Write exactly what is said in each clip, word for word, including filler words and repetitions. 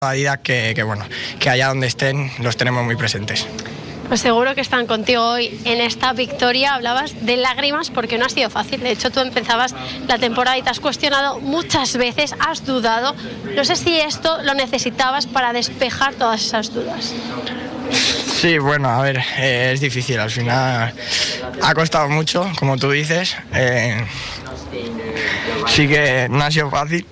Adidas que, que bueno, que allá donde estén los tenemos muy presentes. Pues seguro que están contigo hoy en esta victoria. Hablabas de lágrimas porque no ha sido fácil. De hecho, tú empezabas la temporada y te has cuestionado muchas veces, has dudado. No sé si esto lo necesitabas para despejar todas esas dudas. Sí, bueno, a ver, eh, es difícil. Al final ha costado mucho, como tú dices. Eh, sí que no ha sido fácil.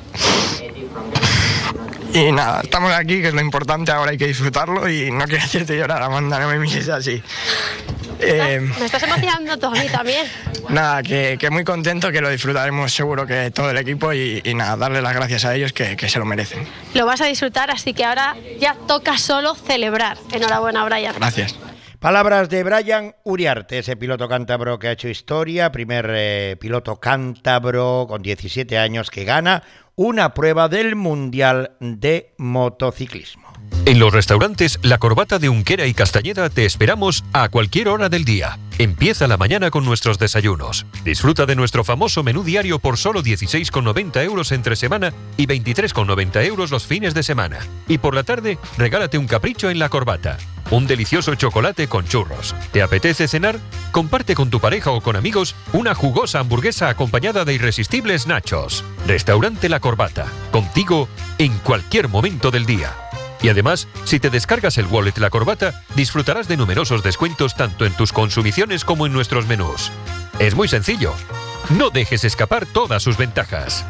Y nada, estamos aquí, que es lo importante, ahora hay que disfrutarlo y no quiero hacerte llorar, Amanda, no me mires así. Eh, me estás emocionando tú a mí también. Nada, que, que muy contento, que lo disfrutaremos seguro que todo el equipo y, y nada, darle las gracias a ellos que, que se lo merecen. Lo vas a disfrutar, así que ahora ya toca solo celebrar. Enhorabuena, Brian. Gracias. Palabras de Brian Uriarte, ese piloto cántabro que ha hecho historia, primer eh, piloto cántabro con diecisiete años que gana una prueba del Mundial de Motociclismo. En los restaurantes La Corbata de Unquera y Castañeda te esperamos a cualquier hora del día. Empieza la mañana con nuestros desayunos. Disfruta de nuestro famoso menú diario por solo dieciséis con noventa euros entre semana y veintitrés con noventa euros los fines de semana. Y por la tarde, regálate un capricho en La Corbata. Un delicioso chocolate con churros. ¿Te apetece cenar? Comparte con tu pareja o con amigos una jugosa hamburguesa acompañada de irresistibles nachos. Restaurante La Corbata. Contigo en cualquier momento del día. Y además, si te descargas el wallet La Corbata, disfrutarás de numerosos descuentos tanto en tus consumiciones como en nuestros menús. Es muy sencillo. No dejes escapar todas sus ventajas.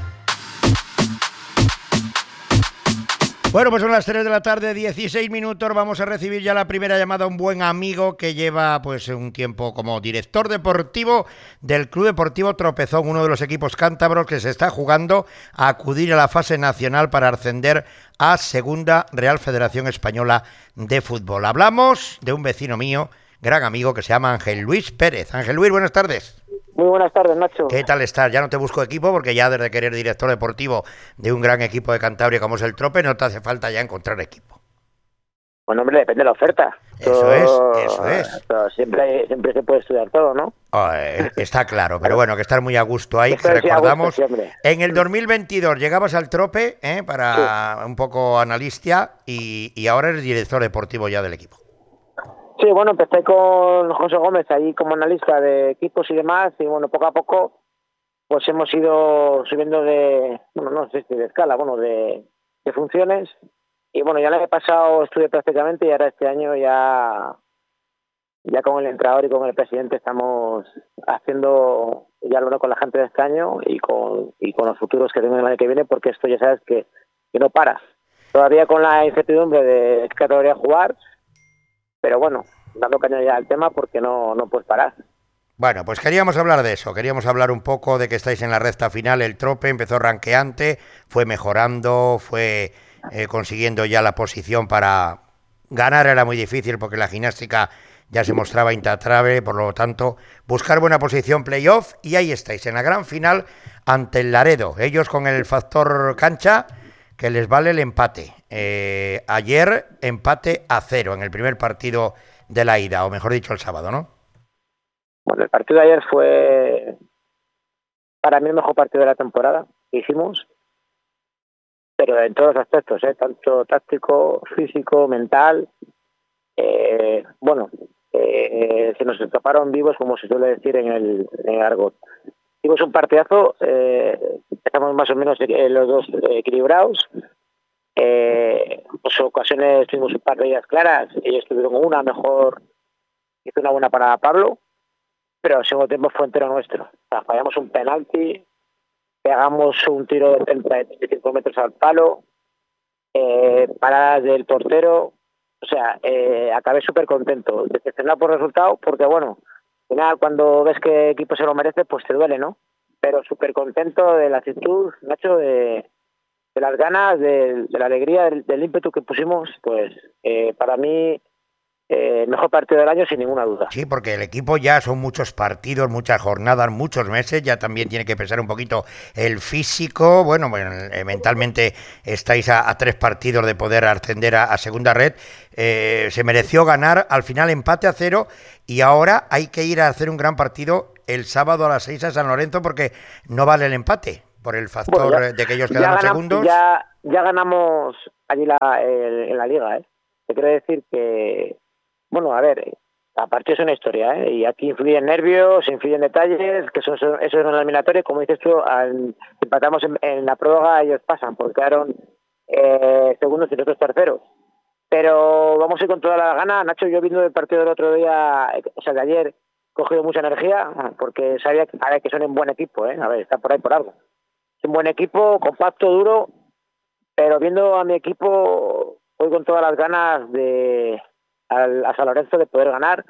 Bueno, pues son las tres de la tarde, dieciséis minutos. Vamos a recibir ya la primera llamada a un buen amigo que lleva pues un tiempo como director deportivo del Club Deportivo Tropezón, uno de los equipos cántabros que se está jugando a acudir a la fase nacional para ascender a Segunda Real Federación Española de Fútbol. Hablamos de un vecino mío, gran amigo, que se llama Ángel Luis Pérez. Ángel Luis, buenas tardes. Muy buenas tardes, Nacho. ¿Qué tal estás? Ya no te busco equipo porque ya desde que eres director deportivo de un gran equipo de Cantabria como es el Trope, no te hace falta ya encontrar equipo. Bueno, hombre, depende de la oferta. Eso todo, es, eso es. Pero siempre, siempre se puede estudiar todo, ¿no? Oh, eh, está claro, pero bueno, que estar muy a gusto ahí. Esto Recordamos, sí, gusto, sí, en el dos mil veintidós llegabas al Trope eh, para sí. un poco analista y, y ahora eres director deportivo ya del equipo. Sí, bueno, empecé con José Gómez ahí como analista de equipos y demás, y bueno, poco a poco pues hemos ido subiendo de, bueno, no sé si de escala, bueno, de, de funciones, y bueno, ya el año pasado estuve prácticamente y ahora este año ya, ya con el entrenador y con el presidente estamos haciendo ya lo con la gente de este año y con, y con los futuros que tengo el año que viene, porque esto ya sabes que, que no para. Todavía con la incertidumbre de qué categoría jugar, pero bueno, dando caña ya al tema porque no, no puedes parar. Bueno, pues queríamos hablar de eso, queríamos hablar un poco de que estáis en la recta final. El Trope empezó ranqueante, fue mejorando, fue eh, consiguiendo ya la posición para ganar. Era muy difícil porque la gimnástica ya se mostraba intratrable, por lo tanto, buscar buena posición playoff, y ahí estáis, en la gran final ante el Laredo. Ellos con el factor cancha que les vale el empate. Eh, ayer empate a cero en el primer partido de la ida, o mejor dicho, el sábado, ¿no? Bueno, el partido de ayer fue para mí el mejor partido de la temporada que hicimos, pero en todos los aspectos, ¿eh? Tanto táctico, físico, mental. Eh, bueno, eh, se nos escaparon vivos, como se suele decir en el, en el argot. Hicimos un partidazo, eh, estamos más o menos eh, los dos eh, equilibrados. Eh, pues en ocasiones tuvimos un par de ellas claras, ellos tuvieron una mejor, hizo una buena para Pablo, pero el segundo tiempo fue entero nuestro. O sea, fallamos un penalti, pegamos un tiro de treinta y cinco metros al palo, eh, paradas del portero, o sea, eh, acabé súper contento, decepcionado por el resultado, porque bueno, al final cuando ves que el equipo se lo merece, pues te duele, ¿no? Pero súper contento de la actitud, Nacho, de, de las ganas, de, de la alegría, del, del ímpetu que pusimos, pues eh, para mí eh, mejor partido del año sin ninguna duda. Sí, porque el equipo ya son muchos partidos, muchas jornadas, muchos meses, ya también tiene que pensar un poquito el físico. Bueno, bueno eh, mentalmente estáis a, a tres partidos de poder ascender a, a segunda red. Eh, se mereció ganar, al final empate a cero, y ahora hay que ir a hacer un gran partido el sábado a las seis a San Lorenzo, porque no vale el empate por el factor bueno, ya, de que ellos quedaron ganamos, segundos. Ya, ya ganamos allí la, el, en la liga, ¿eh? Te quiero decir que, bueno, a ver, la partida es una historia, ¿eh? Y aquí influyen nervios, influyen detalles, que son, son, eso es una eliminatoria, como dices tú, al, empatamos en, en la prórroga, ellos pasan, porque quedaron eh, segundos y nosotros terceros. Pero vamos a ir con toda la gana. Nacho, yo viendo el partido del otro día, o sea, de ayer, he cogido mucha energía, porque sabía que, a ver, que son un buen equipo, ¿eh? A ver, está por ahí por algo. Es un buen equipo, compacto, duro, pero viendo a mi equipo, voy con todas las ganas de al, a San Lorenzo de poder ganar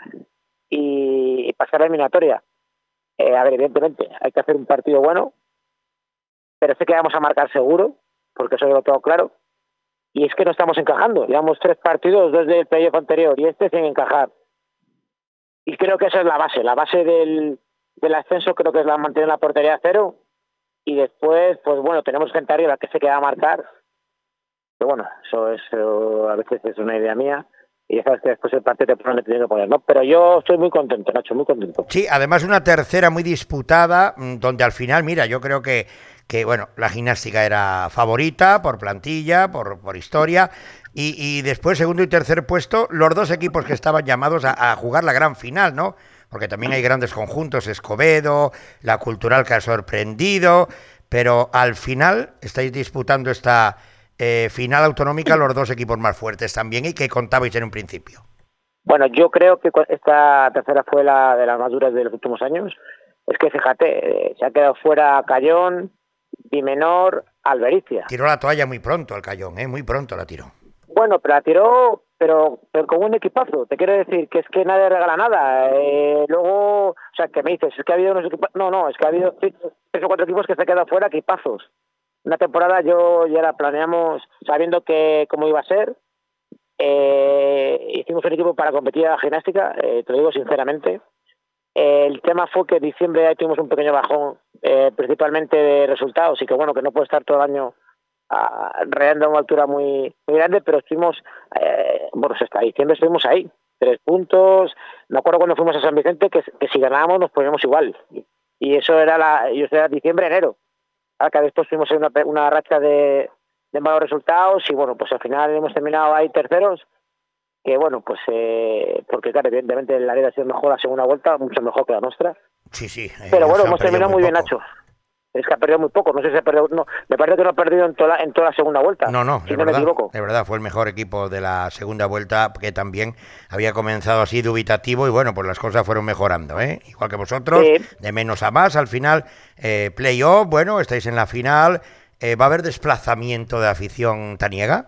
y, y pasar la eliminatoria. Eh, a ver, evidentemente, hay que hacer un partido bueno, pero sé que vamos a marcar seguro, porque eso lo tengo claro, y es que no estamos encajando. Llevamos tres partidos, dos del playoff anterior y este sin encajar. Y creo que esa es la base, la base del, del ascenso creo que es la mantener la portería a cero, y después, pues bueno, tenemos gente arriba que se queda a marcar, pero bueno, eso es eso, a veces es una idea mía, y ya sabes que después el partido te pone teniendo que poner, ¿no? Pero yo estoy muy contento, Nacho, muy contento. Sí, además una tercera muy disputada, donde al final, mira, yo creo que, que bueno, la Gimnástica era favorita por plantilla, por, por historia, y, y después segundo y tercer puesto, los dos equipos que estaban llamados a, a jugar la gran final, ¿no? Porque también hay grandes conjuntos, Escobedo, la Cultural que ha sorprendido, pero al final estáis disputando esta eh, final autonómica los dos equipos más fuertes también y que contabais en un principio. Bueno, yo creo que esta tercera fue la de las más duras de los últimos años. Es que fíjate, eh, se ha quedado fuera Cayón, Dimenor, Albericia. Tiró la toalla muy pronto el Cayón, ¿eh? Muy pronto la tiró. Bueno, pero la tiró, pero, pero con un equipazo. Te quiero decir que es que nadie regala nada. Eh, luego, o sea, que me dices, es que ha habido unos equipos... No, no, es que ha habido tres o cuatro equipos que se han quedado fuera, equipazos. Una temporada yo ya la planeamos sabiendo que cómo iba a ser. Eh, hicimos un equipo para competir a la Gimnástica, eh, te lo digo sinceramente. Eh, el tema fue que en diciembre ahí tuvimos un pequeño bajón, eh, principalmente de resultados, y que bueno, que no puede estar todo el año uh, rayando a una altura muy, muy grande, pero estuvimos, eh, bueno, hasta diciembre estuvimos ahí, tres puntos. Me acuerdo cuando fuimos a San Vicente que, que si ganábamos nos poníamos igual, y eso era la, y eso era diciembre, enero. Ahora que después tuvimos una, una racha de, de malos resultados, y bueno, pues al final hemos terminado ahí terceros, que bueno, pues eh, porque claro, evidentemente la liga ha sido mejor la segunda vuelta, mucho mejor que la nuestra. Sí, sí. Eh, pero bueno, hemos terminado muy, muy bien, poco. Nacho. Es que ha perdido muy poco, no sé si ha perdido, no, me parece que no ha perdido en toda la, en toda la segunda vuelta. No, no, si de no verdad, me equivoco. De verdad, fue el mejor equipo de la segunda vuelta, que también había comenzado así dubitativo, y bueno, pues las cosas fueron mejorando, ¿eh? Igual que vosotros, sí. De menos a más, al final, eh, play-off, bueno, estáis en la final, eh, ¿va a haber desplazamiento de afición taniega?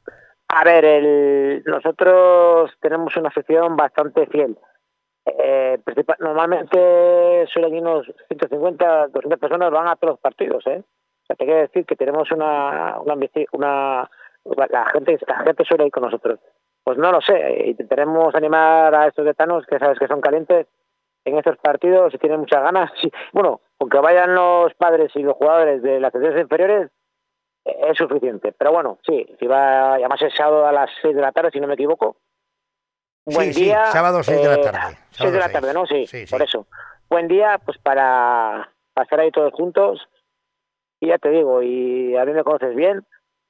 A ver, el, nosotros tenemos una afición bastante fiel. Eh, normalmente suelen ir unos ciento cincuenta, doscientas personas, van a todos los partidos, ¿eh? O sea, te quiero decir que tenemos una, una, una la gente, la gente suele ir con nosotros. Pues no lo sé, intentaremos animar a estos gitanos que sabes que son calientes en estos partidos y tienen muchas ganas. Sí, bueno, aunque vayan los padres y los jugadores de las categorías inferiores, es suficiente. Pero bueno, sí, si va, además es sábado a las seis de la tarde, si no me equivoco. Buen sí, día. Sí, sábado seis eh, de la tarde. seis de la tarde, ¿no? Sí, sí, sí, por eso. Buen día, pues para pasar ahí todos juntos. Y ya te digo, y a mí me conoces bien.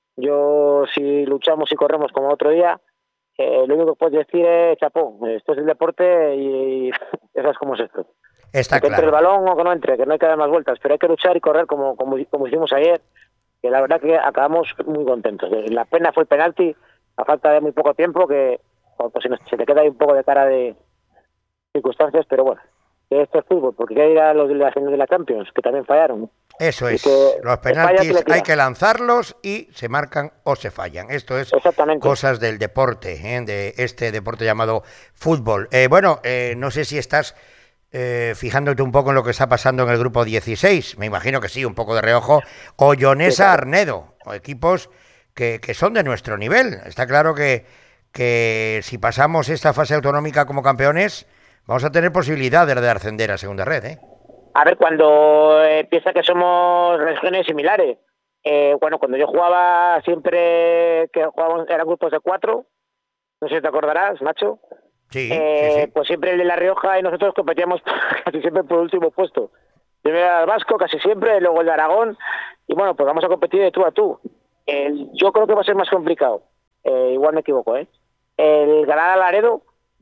Yo, si luchamos y corremos como otro día, eh, lo único que puedes decir es chapó. Esto es el deporte y ya sabes cómo es esto. Está que claro. entre el balón o que no entre, que no hay que dar más vueltas, pero hay que luchar y correr como, como, como hicimos ayer, que la verdad que acabamos muy contentos. La pena fue el penalti, a falta de muy poco tiempo, que pues, se te queda ahí un poco de cara de circunstancias, pero bueno, que esto es fútbol, porque hay que ir a los de la final de la Champions, que también fallaron. Eso es, los penaltis hay que lanzarlos y se marcan o se fallan. Esto es cosas del deporte, ¿eh? De este deporte llamado fútbol. Eh, bueno, eh, no sé si estás eh, fijándote un poco en lo que está pasando en el grupo dieciséis, me imagino que sí, un poco de reojo, o Llonesa Arnedo, o equipos que, que son de nuestro nivel. Está claro que, que si pasamos esta fase autonómica como campeones, vamos a tener posibilidades de ascender a segunda red, ¿eh? A ver, cuando eh, piensa que somos regiones similares, eh, bueno, cuando yo jugaba siempre, que jugábamos, eran grupos de cuatro, no sé si te acordarás, Nacho. Sí, eh, sí, sí. Pues siempre el de La Rioja y nosotros competíamos casi siempre por el último puesto. Primero era el Vasco, casi siempre, luego el de Aragón, y bueno, pues vamos a competir de tú a tú. el, yo creo que va a ser más complicado, eh, igual me equivoco, ¿eh? el ganar a Laredo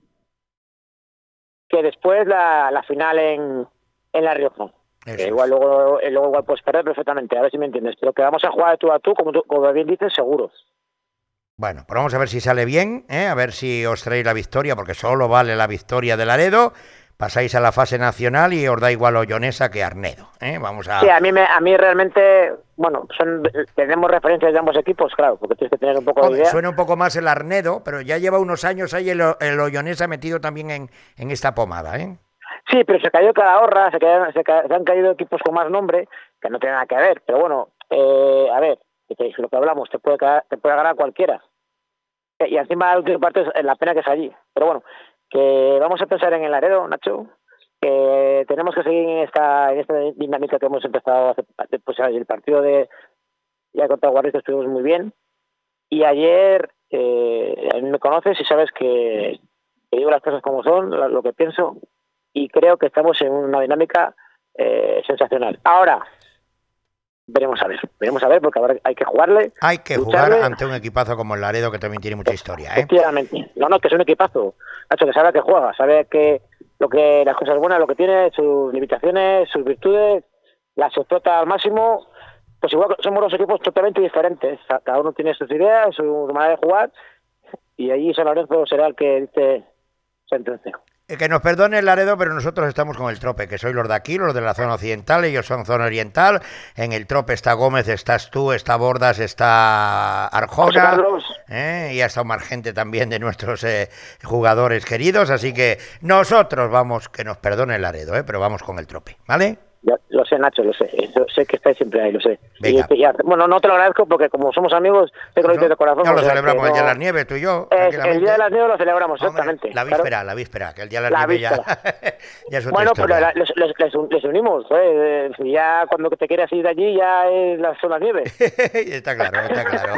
que después la, la final en, en La Rioja. Que igual luego, luego igual puedes perder perfectamente, a ver si me entiendes, pero que vamos a jugar de tú a tú, como, tú, como bien dices, seguros. Bueno, pues vamos a ver si sale bien, ¿eh? A ver si os traéis la victoria, porque solo vale la victoria de Laredo. Pasáis a la fase nacional y os da igual Ollonesa que Arnedo, ¿eh? Vamos a... Sí, a mí, me, a mí realmente, bueno, son, tenemos referencias de ambos equipos, claro, porque tienes que tener un poco Hombre, de idea. Suena un poco más el Arnedo, pero ya lleva unos años ahí el, el Ollonesa metido también en, en esta pomada, ¿eh? Sí, pero se cayó Calahorra, se, cayeron, se, ca, se han caído equipos con más nombre, que no tienen nada que ver, pero bueno, eh, a ver, lo que hablamos, te puede, te puede ganar cualquiera. Y encima el último partido es la pena que es allí. Pero bueno, que vamos a pensar en el Laredo, Nacho, que tenemos que seguir en esta, en esta dinámica que hemos empezado a hacer. Pues el partido de ya contra Guardias estuvimos muy bien. Y ayer, eh, a mí me conoces y sabes que, que digo las cosas como son, lo, lo que pienso, y creo que estamos en una dinámica eh, sensacional. Ahora, veremos a ver, veremos a ver, porque ahora hay que jugarle. Hay que lucharle. Jugar ante un equipazo como el Laredo, que también tiene mucha historia, ¿eh? Efectivamente. No, no, que es un equipazo. Nacho, que sabe que juega, sabe que lo que las cosas buenas, lo que tiene, sus limitaciones, sus virtudes, las explota al máximo. Pues igual somos dos equipos totalmente diferentes. Cada uno tiene sus ideas, su manera de jugar, y allí San Lorenzo será el que dice sentencia. Que nos perdone el Laredo, pero nosotros estamos con el Trope, que sois los de aquí, los de la zona occidental, ellos son zona oriental. En el Trope está Gómez, estás tú, está Bordas, está Arjona, ¿eh? Y ha estado más gente también de nuestros eh, jugadores queridos, así que nosotros vamos, que nos perdone el Laredo, ¿eh? Pero vamos con el Trope, ¿vale? Ya, lo sé, Nacho, lo sé. Eso, sé que estáis siempre ahí, lo sé. Y, y, bueno, no te lo agradezco porque como somos amigos, sé que lo dices de corazón. No, lo celebramos no... el Día de las Nieves, tú y yo. Eh, el Día de las Nieves lo celebramos, Hombre, exactamente. La víspera, claro. la víspera, que el Día de las la Nieves ya, ya es otra Bueno, historia. pero les, les, les, les unimos, ¿eh? Ya cuando te quieras ir de allí ya es las, son las nieves. Está claro, está claro.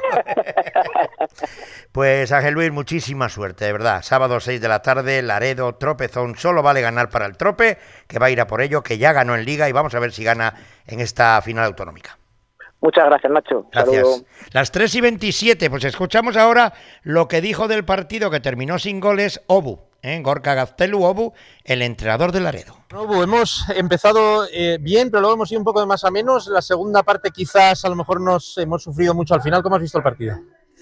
Pues Ángel Luis, muchísima suerte, de verdad. Sábado seis de la tarde, Laredo, Tropezón. Solo vale ganar para el Trope, que va a ir a por ello, que ya ganó en Liga y vamos a ver si gana en esta final autonómica. Muchas gracias, Nacho. Gracias. Saludo. Las tres y veintisiete, pues escuchamos ahora lo que dijo del partido que terminó sin goles Obu, ¿eh? Gorka Gaztelu Obu, el entrenador de Laredo. Obu, hemos empezado eh, bien, pero luego hemos ido un poco de más a menos. La segunda parte quizás a lo mejor nos hemos sufrido mucho al final. ¿Cómo has visto el partido?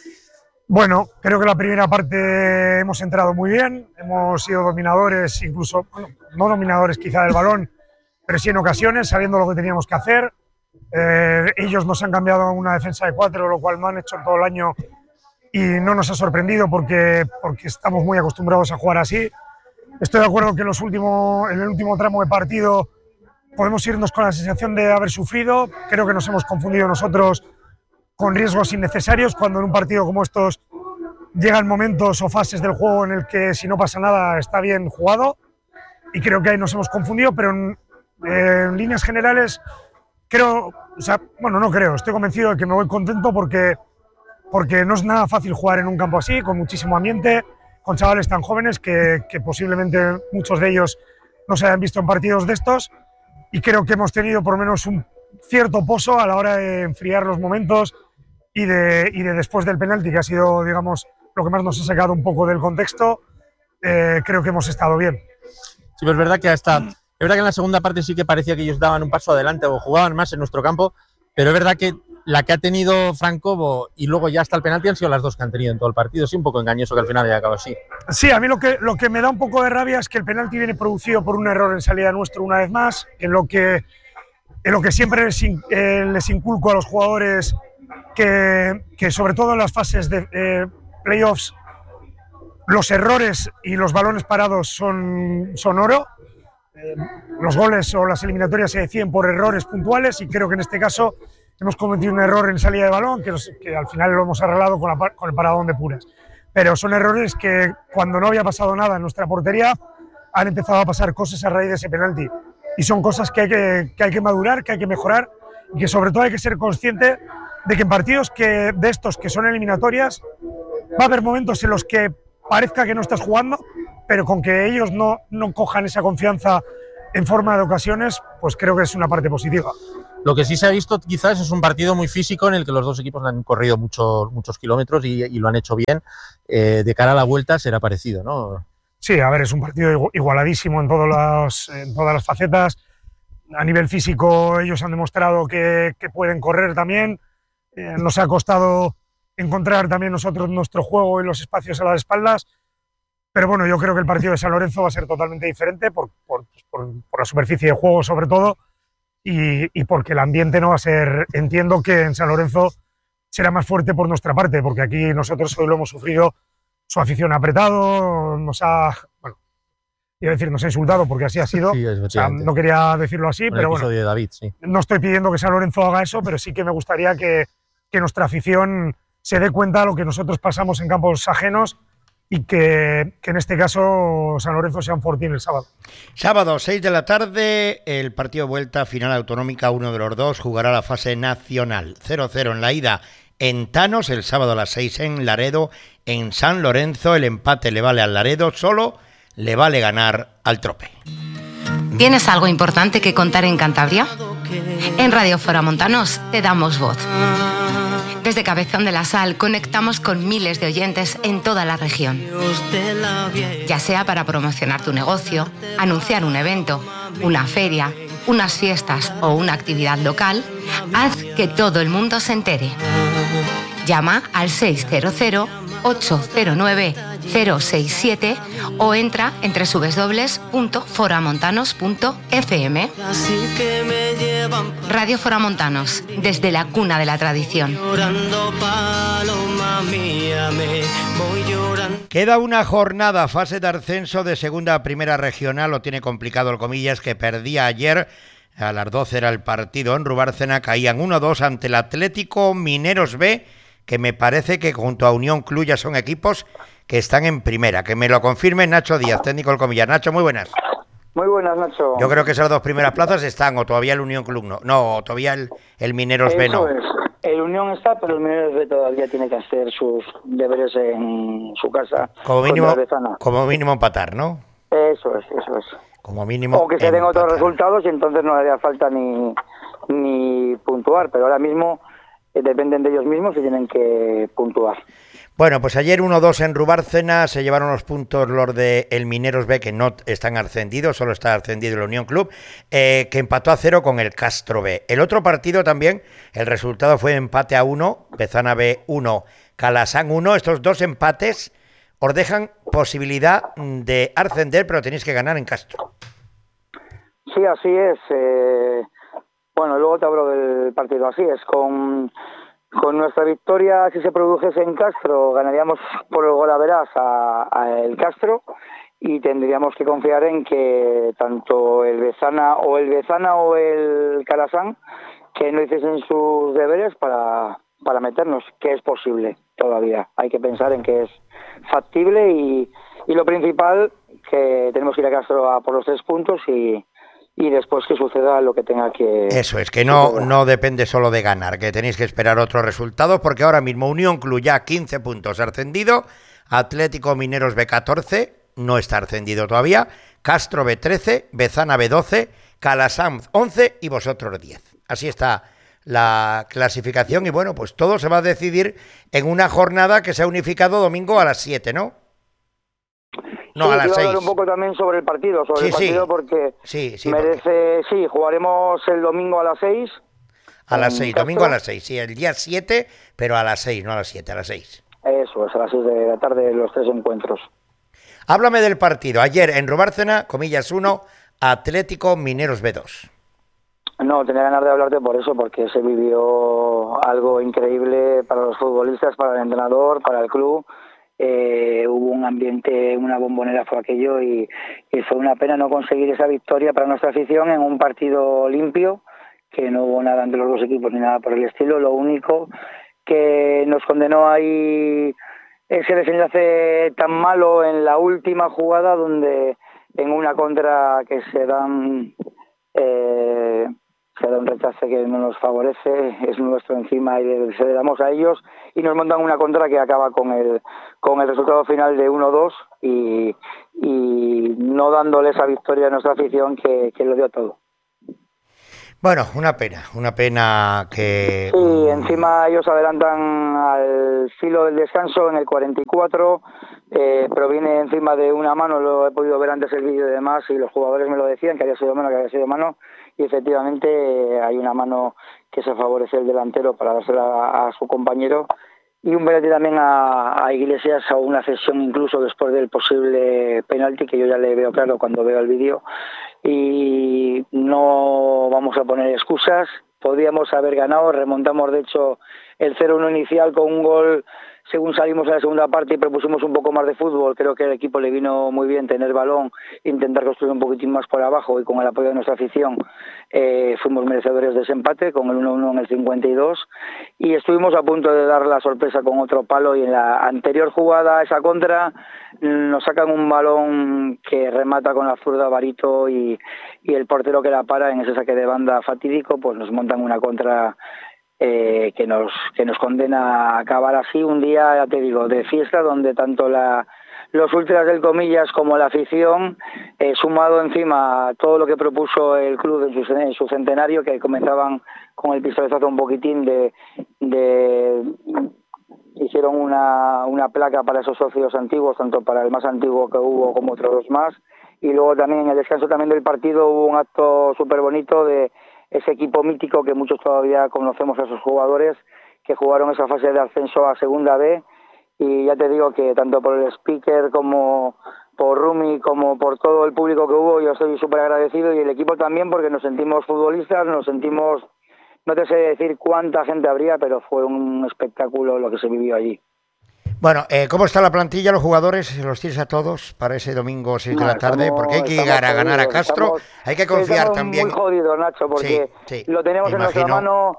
Bueno, creo que la primera parte hemos entrado muy bien, hemos sido dominadores, incluso, bueno, no dominadores quizá del balón, pero sí en ocasiones, sabiendo lo que teníamos que hacer. Eh, ellos nos han cambiado una defensa de cuatro, lo cual no han hecho todo el año y no nos ha sorprendido porque, porque estamos muy acostumbrados a jugar así. Estoy de acuerdo que en, los últimos, en el último tramo de partido podemos irnos con la sensación de haber sufrido. Creo que nos hemos confundido nosotros con riesgos innecesarios cuando en un partido como estos llegan momentos o fases del juego en el que si no pasa nada está bien jugado, y creo que ahí nos hemos confundido, pero en, en líneas generales creo, o sea, bueno, no creo, estoy convencido de que me voy contento porque, porque no es nada fácil jugar en un campo así, con muchísimo ambiente, con chavales tan jóvenes que, que posiblemente muchos de ellos no se hayan visto en partidos de estos, y creo que hemos tenido por lo menos un cierto pozo a la hora de enfriar los momentos y de, y de después del penalti, que ha sido, digamos, lo que más nos ha sacado un poco del contexto. Eh, creo que hemos estado bien. Sí, pero es verdad que hasta, es verdad que en la segunda parte sí que parecía que ellos daban un paso adelante o jugaban más en nuestro campo, pero es verdad que la que ha tenido Francobo y luego ya hasta el penalti han sido las dos que han tenido en todo el partido. Sí, un poco engañoso que al final haya acabado así. Sí, a mí lo que, lo que me da un poco de rabia es que el penalti viene producido por un error en salida nuestro una vez más, en lo que, en lo que siempre les, eh, les inculco a los jugadores que, que sobre todo en las fases de eh, playoffs, los errores y los balones parados son, son oro. Eh, los goles o las eliminatorias se deciden por errores puntuales y creo que en este caso hemos cometido un error en salida de balón que, nos, que al final lo hemos arreglado con, la, con el paradón de Puras. Pero son errores que cuando no había pasado nada en nuestra portería han empezado a pasar cosas a raíz de ese penalti. Y son cosas que hay que, que hay que madurar, que hay que mejorar y que sobre todo hay que ser consciente de que en partidos que, de estos que son eliminatorias va a haber momentos en los que parezca que no estás jugando, pero con que ellos no, no cojan esa confianza en forma de ocasiones, pues creo que es una parte positiva. Lo que sí se ha visto quizás es un partido muy físico en el que los dos equipos han corrido muchos muchos kilómetros y, y lo han hecho bien. Eh, de cara a la vuelta será parecido, ¿no? Sí, a ver, es un partido igualadísimo en, todos los, en todas las facetas. A nivel físico ellos han demostrado que, que pueden correr también. Eh, nos ha costado encontrar también nosotros nuestro juego y los espacios a las espaldas. Pero bueno, yo creo que el partido de San Lorenzo va a ser totalmente diferente por, por, por, por la superficie de juego sobre todo y, y porque el ambiente no va a ser, entiendo que en San Lorenzo será más fuerte por nuestra parte, porque aquí nosotros hoy lo hemos sufrido, su afición ha apretado, nos ha, bueno, iba a decir nos ha insultado porque así ha sido, Sí, o sea, no quería decirlo así, el pero bueno, de David, sí. No estoy pidiendo que San Lorenzo haga eso, pero sí que me gustaría que, que nuestra afición se dé cuenta de lo que nosotros pasamos en campos ajenos y que, que en este caso San Lorenzo sea un fortín el sábado. Sábado, seis de la tarde, el partido vuelta, final autonómica, uno de los dos jugará la fase nacional. cero cero en la ida en Tanos, el sábado a las seis en Laredo, en San Lorenzo, el empate le vale al Laredo, solo le vale ganar al Trope. ¿Tienes algo importante que contar en Cantabria? En Radio Foramontanos te damos voz. Desde Cabezón de la Sal conectamos con miles de oyentes en toda la región. Ya sea para promocionar tu negocio, anunciar un evento, una feria, unas fiestas o una actividad local, haz que todo el mundo se entere. Llama al seis cero cero, ocho cero nueve, cero seis siete o entra en doble u doble u doble u punto foramontanos punto f m. Radio Foramontanos, desde la cuna de la tradición. Queda una jornada, fase de ascenso de segunda a primera regional, lo tiene complicado el Comillas, que perdía ayer. A las doce era el partido en Rubárcena, caían uno dos ante el Atlético Mineros B, que me parece que junto a Unión Club ya son equipos que están en primera. Que me lo confirme Nacho Díaz, técnico del Comillas. Nacho, muy buenas. Muy buenas, Nacho. Yo creo que esas dos primeras plazas están, o todavía el Unión Club no. No, todavía el, el Mineros Eso B no. Es. El Unión está, pero el Mineros B todavía tiene que hacer sus deberes en su casa. Como mínimo, como mínimo empatar, ¿no? Eso es, eso es. Como mínimo o que se den otros resultados y entonces no le haría falta ni, ni puntuar, pero ahora mismo eh, dependen de ellos mismos y tienen que puntuar. Bueno, pues ayer uno dos en Rubárcena, se llevaron los puntos los de el Mineros B, que no están ascendidos, solo está ascendido el Unión Club, eh, que empató a cero con el Castro B. El otro partido también, el resultado fue empate a uno, Bezana B uno, Calasán uno. Estos dos empates os dejan posibilidad de ascender, pero tenéis que ganar en Castro. Sí, así es. Eh, bueno, luego te hablo del partido. Así es, con... Con nuestra victoria, si se produjese en Castro, ganaríamos por el gol a verás a, a el Castro y tendríamos que confiar en que tanto el Bezana o el Bezana o el Calasán que no hiciesen sus deberes para, para meternos, que es posible todavía. Hay que pensar en que es factible y, y lo principal, que tenemos que ir a Castro a por los tres puntos y... y después que suceda lo que tenga que... Eso es, que no, no depende solo de ganar, que tenéis que esperar otros resultados, porque ahora mismo Unión Club ya quince puntos ascendido, Atlético Mineros B catorce, no está ascendido todavía, Castro B trece, Bezana B doce, Calasán once y vosotros diez. Así está la clasificación y bueno, pues todo se va a decidir en una jornada que se ha unificado domingo a las siete, ¿no? No, sí, a las seis. Hablar un poco también sobre el partido, sobre sí, el partido sí. porque sí, sí, merece... Porque... Sí, jugaremos el domingo a las seis. A las seis, domingo a las seis, sí, el día siete, pero a las seis, no a las siete, a las seis. Eso es, a las seis de la tarde los tres encuentros. Háblame del partido. Ayer en Rubárcena, Comillas uno, Atlético Mineros B dos. No, tenía ganas de hablarte por eso, porque se vivió algo increíble para los futbolistas, para el entrenador, para el club. Eh, hubo un ambiente, una bombonera fue aquello y, y fue una pena no conseguir esa victoria para nuestra afición en un partido limpio, que no hubo nada entre los dos equipos ni nada por el estilo. Lo único que nos condenó ahí ese desenlace tan malo en la última jugada, donde en una contra que se dan eh, se da un rechace que no nos favorece, es nuestro encima y se le damos a ellos y nos montan una contra que acaba con el con el resultado final de uno dos y, y no dándole esa victoria a nuestra afición que, que lo dio todo. Bueno, una pena, una pena que... Sí, encima ellos adelantan al filo del descanso en el cuarenta y cuatro, eh, proviene encima de una mano, lo he podido ver antes el vídeo y demás, y los jugadores me lo decían, que había sido mano, que había sido mano, y efectivamente eh, hay una mano que se favorece el delantero para dársela a, a su compañero, y un penalti también a, a Iglesias, a una cesión incluso después del posible penalti, que yo ya le veo claro cuando veo el vídeo, y no vamos a poner excusas, podríamos haber ganado, remontamos de hecho el cero uno inicial con un gol según salimos en la segunda parte y propusimos un poco más de fútbol. Creo que al equipo le vino muy bien tener balón, intentar construir un poquitín más por abajo, y con el apoyo de nuestra afición eh, fuimos merecedores de ese empate con el uno uno en el cincuenta y dos, y estuvimos a punto de dar la sorpresa con otro palo, y en la anterior jugada, esa contra, nos sacan un balón que remata con la zurda Barito, y, y el portero que la para en ese saque de banda fatídico, pues nos montan una contra Eh, que nos que nos condena a acabar así un día, ya te digo, de fiesta, donde tanto la los ultras del Comillas como la afición, eh, sumado encima a todo lo que propuso el club en su, en su centenario, que comenzaban con el pistoletazo un poquitín de, de hicieron una, una placa para esos socios antiguos, tanto para el más antiguo que hubo como otros dos más, y luego también en el descanso también del partido hubo un acto súper bonito de ese equipo mítico que muchos todavía conocemos a esos jugadores que jugaron esa fase de ascenso a Segunda B, y ya te digo que tanto por el speaker como por Rumi como por todo el público que hubo, yo estoy súper agradecido, y el equipo también, porque nos sentimos futbolistas, nos sentimos, no te sé decir cuánta gente habría, pero fue un espectáculo lo que se vivió allí. Bueno, eh, ¿cómo está la plantilla, los jugadores? ¿Los tienes a todos para ese domingo seis no, de la tarde? Estamos, porque hay que llegar a ganar a Castro, estamos, hay que confiar también. Muy jodido, Nacho, porque sí, sí, lo tenemos en nuestra mano,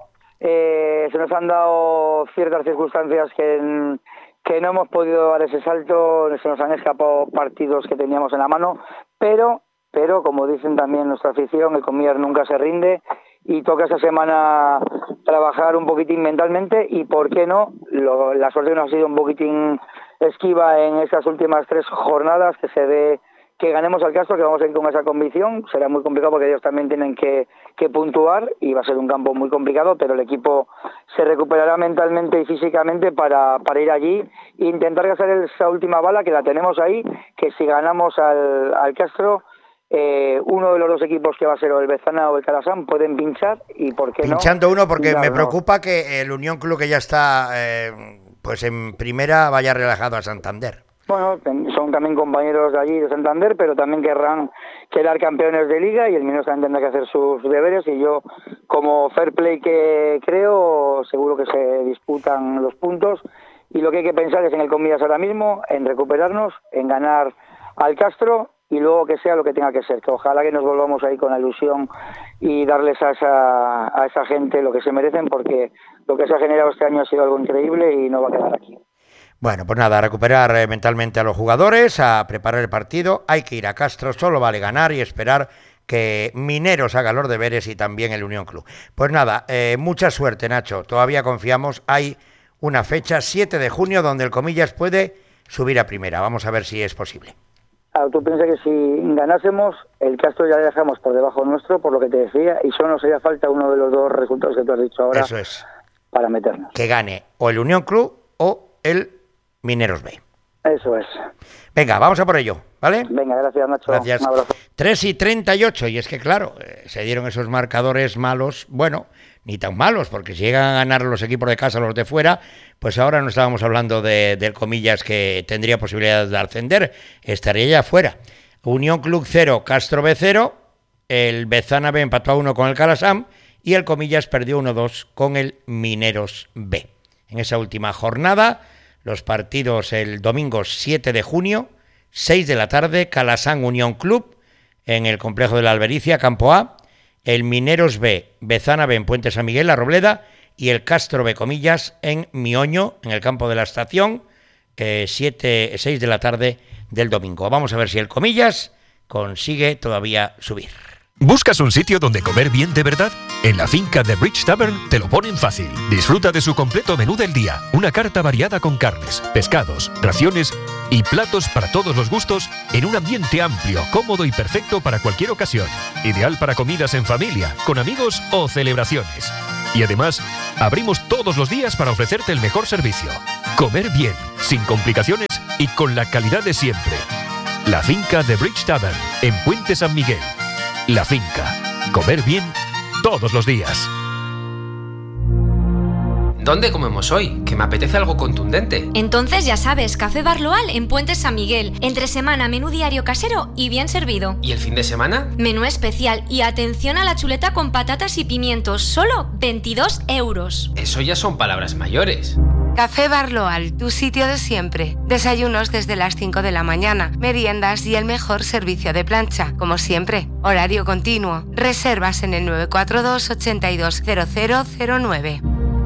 eh, se nos han dado ciertas circunstancias que, que no hemos podido dar ese salto, se nos han escapado partidos que teníamos en la mano, pero, pero como dicen también nuestra afición, el Comillas nunca se rinde, y toca esta semana trabajar un poquitín mentalmente, y por qué no, lo, la suerte nos ha sido un poquitín esquiva en estas últimas tres jornadas, que se ve que ganemos al Castro, que vamos a ir con esa convicción. Será muy complicado porque ellos también tienen que, que puntuar, y va a ser un campo muy complicado, pero el equipo se recuperará mentalmente y físicamente para, para ir allí e intentar gastar esa última bala, que la tenemos ahí, que si ganamos al, al Castro, Eh, uno de los dos equipos que va a ser o el Bezana o el Calasán pueden pinchar, y por qué pinchando no, uno, porque claro, me preocupa que el Unión Club, que ya está eh, pues en primera, vaya relajado a Santander. Bueno, son también compañeros de allí de Santander, pero también querrán quedar campeones de liga, y el Mineros también tendrá que hacer sus deberes, y yo, como fair play que creo, seguro que se disputan los puntos, y lo que hay que pensar es en el Comillas ahora mismo, en recuperarnos, en ganar al Castro, y luego que sea lo que tenga que ser, que ojalá que nos volvamos ahí con la ilusión y darles a esa, a esa gente lo que se merecen, porque lo que se ha generado este año ha sido algo increíble y no va a quedar aquí. Bueno, pues nada, a recuperar eh, mentalmente a los jugadores, a preparar el partido, hay que ir a Castro, solo vale ganar y esperar que Mineros haga los deberes, y también el Unión Club. Pues nada, eh, mucha suerte, Nacho, todavía confiamos, hay una fecha, siete de junio, donde el Comillas puede subir a primera, vamos a ver si es posible. Ah, tú piensas que si ganásemos, el Castro ya le dejamos por debajo nuestro, por lo que te decía, y solo nos haría falta uno de los dos resultados que tú has dicho ahora. Eso es. Para meternos. Que gane o el Unión Club o el Mineros B. Eso es. Venga, vamos a por ello, ¿vale? Venga, gracias, Nacho. Gracias. Un abrazo. tres y treinta y ocho, y es que claro, eh, se dieron esos marcadores malos, bueno, ni tan malos, porque si llegan a ganar los equipos de casa, los de fuera, pues ahora no estábamos hablando de, del Comillas, que tendría posibilidades de ascender, estaría ya fuera. Unión Club cero, Castro B cero, el Bezana B empató a uno con el Calasam, y el Comillas perdió uno dos con el Mineros B. En esa última jornada, los partidos el domingo siete de junio, seis de la tarde, Calasam Unión Club, en el complejo de la Albericia, Campo A, el Mineros B, Bezana B en Puente San Miguel, La Robleda, y el Castro B Comillas en Mioño, en el campo de la estación, eh, siete, seis de la tarde del domingo. Vamos a ver si el Comillas consigue todavía subir. ¿Buscas un sitio donde comer bien de verdad? En la finca de Bridge Tavern te lo ponen fácil. Disfruta de su completo menú del día, una carta variada con carnes, pescados, raciones y platos para todos los gustos en un ambiente amplio, cómodo y perfecto para cualquier ocasión. Ideal para comidas en familia, con amigos o celebraciones. Y además, abrimos todos los días para ofrecerte el mejor servicio. Comer bien, sin complicaciones y con la calidad de siempre. La Finca de Bridge Tavern, en Puente San Miguel. La Finca. Comer bien todos los días. ¿Dónde comemos hoy? Que me apetece algo contundente. Entonces ya sabes, Café Barloal en Puente San Miguel. Entre semana, menú diario casero y bien servido. ¿Y el fin de semana? Menú especial y atención a la chuleta con patatas y pimientos. Solo veintidós euros. Eso ya son palabras mayores. Café Barloal, tu sitio de siempre. Desayunos desde las cinco de la mañana, meriendas y el mejor servicio de plancha, como siempre. Horario continuo. Reservas en el nueve cuatro dos, ochenta y dos, cero cero cero nueve.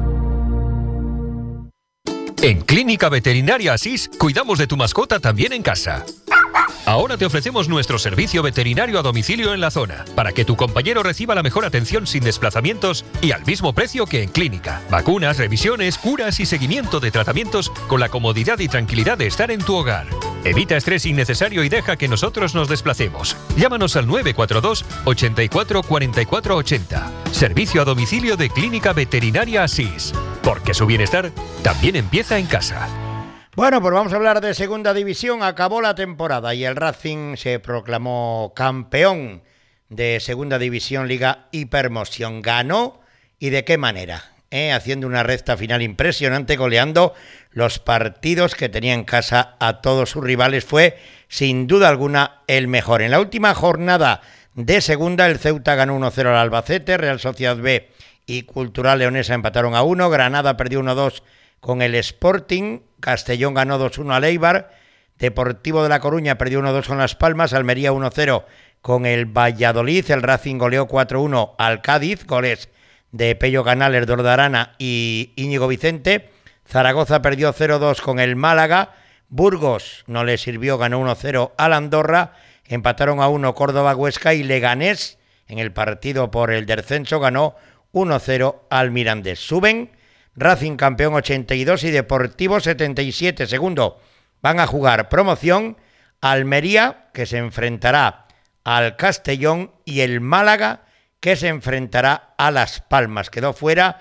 En Clínica Veterinaria Asís cuidamos de tu mascota también en casa. Ahora te ofrecemos nuestro servicio veterinario a domicilio en la zona, para que tu compañero reciba la mejor atención sin desplazamientos y al mismo precio que en clínica. Vacunas, revisiones, curas y seguimiento de tratamientos con la comodidad y tranquilidad de estar en tu hogar. Evita estrés innecesario y deja que nosotros nos desplacemos. Llámanos al nueve cuatro dos, ochenta y cuatro, cuarenta y cuatro ochenta. Servicio a domicilio de Clínica Veterinaria Asís. Porque su bienestar también empieza en casa. Bueno, pues vamos a hablar de segunda división. Acabó la temporada y el Racing se proclamó campeón de segunda división Liga Hipermoción. Ganó, y de qué manera, ¿Eh? haciendo una recta final impresionante, goleando los partidos que tenía en casa a todos sus rivales. Fue sin duda alguna el mejor. En la última jornada de segunda, el Ceuta ganó uno cero al Albacete, Real Sociedad B y Cultural Leonesa empataron a uno, Granada perdió uno dos con el Sporting, Castellón ganó dos uno al Eibar, Deportivo de La Coruña perdió uno dos con Las Palmas, Almería uno cero con el Valladolid, el Racing goleó cuatro uno al Cádiz, goles de Pello Canales, Dordarana y Íñigo Vicente, Zaragoza perdió cero dos con el Málaga, Burgos no le sirvió, ganó uno cero al Andorra, empataron a uno Córdoba, Huesca y Leganés, en el partido por el descenso, ganó uno cero al Mirandés. Suben Racing campeón ochenta y dos y Deportivo setenta y siete. Segundo, van a jugar promoción Almería, que se enfrentará al Castellón, y el Málaga, que se enfrentará a Las Palmas. Quedó fuera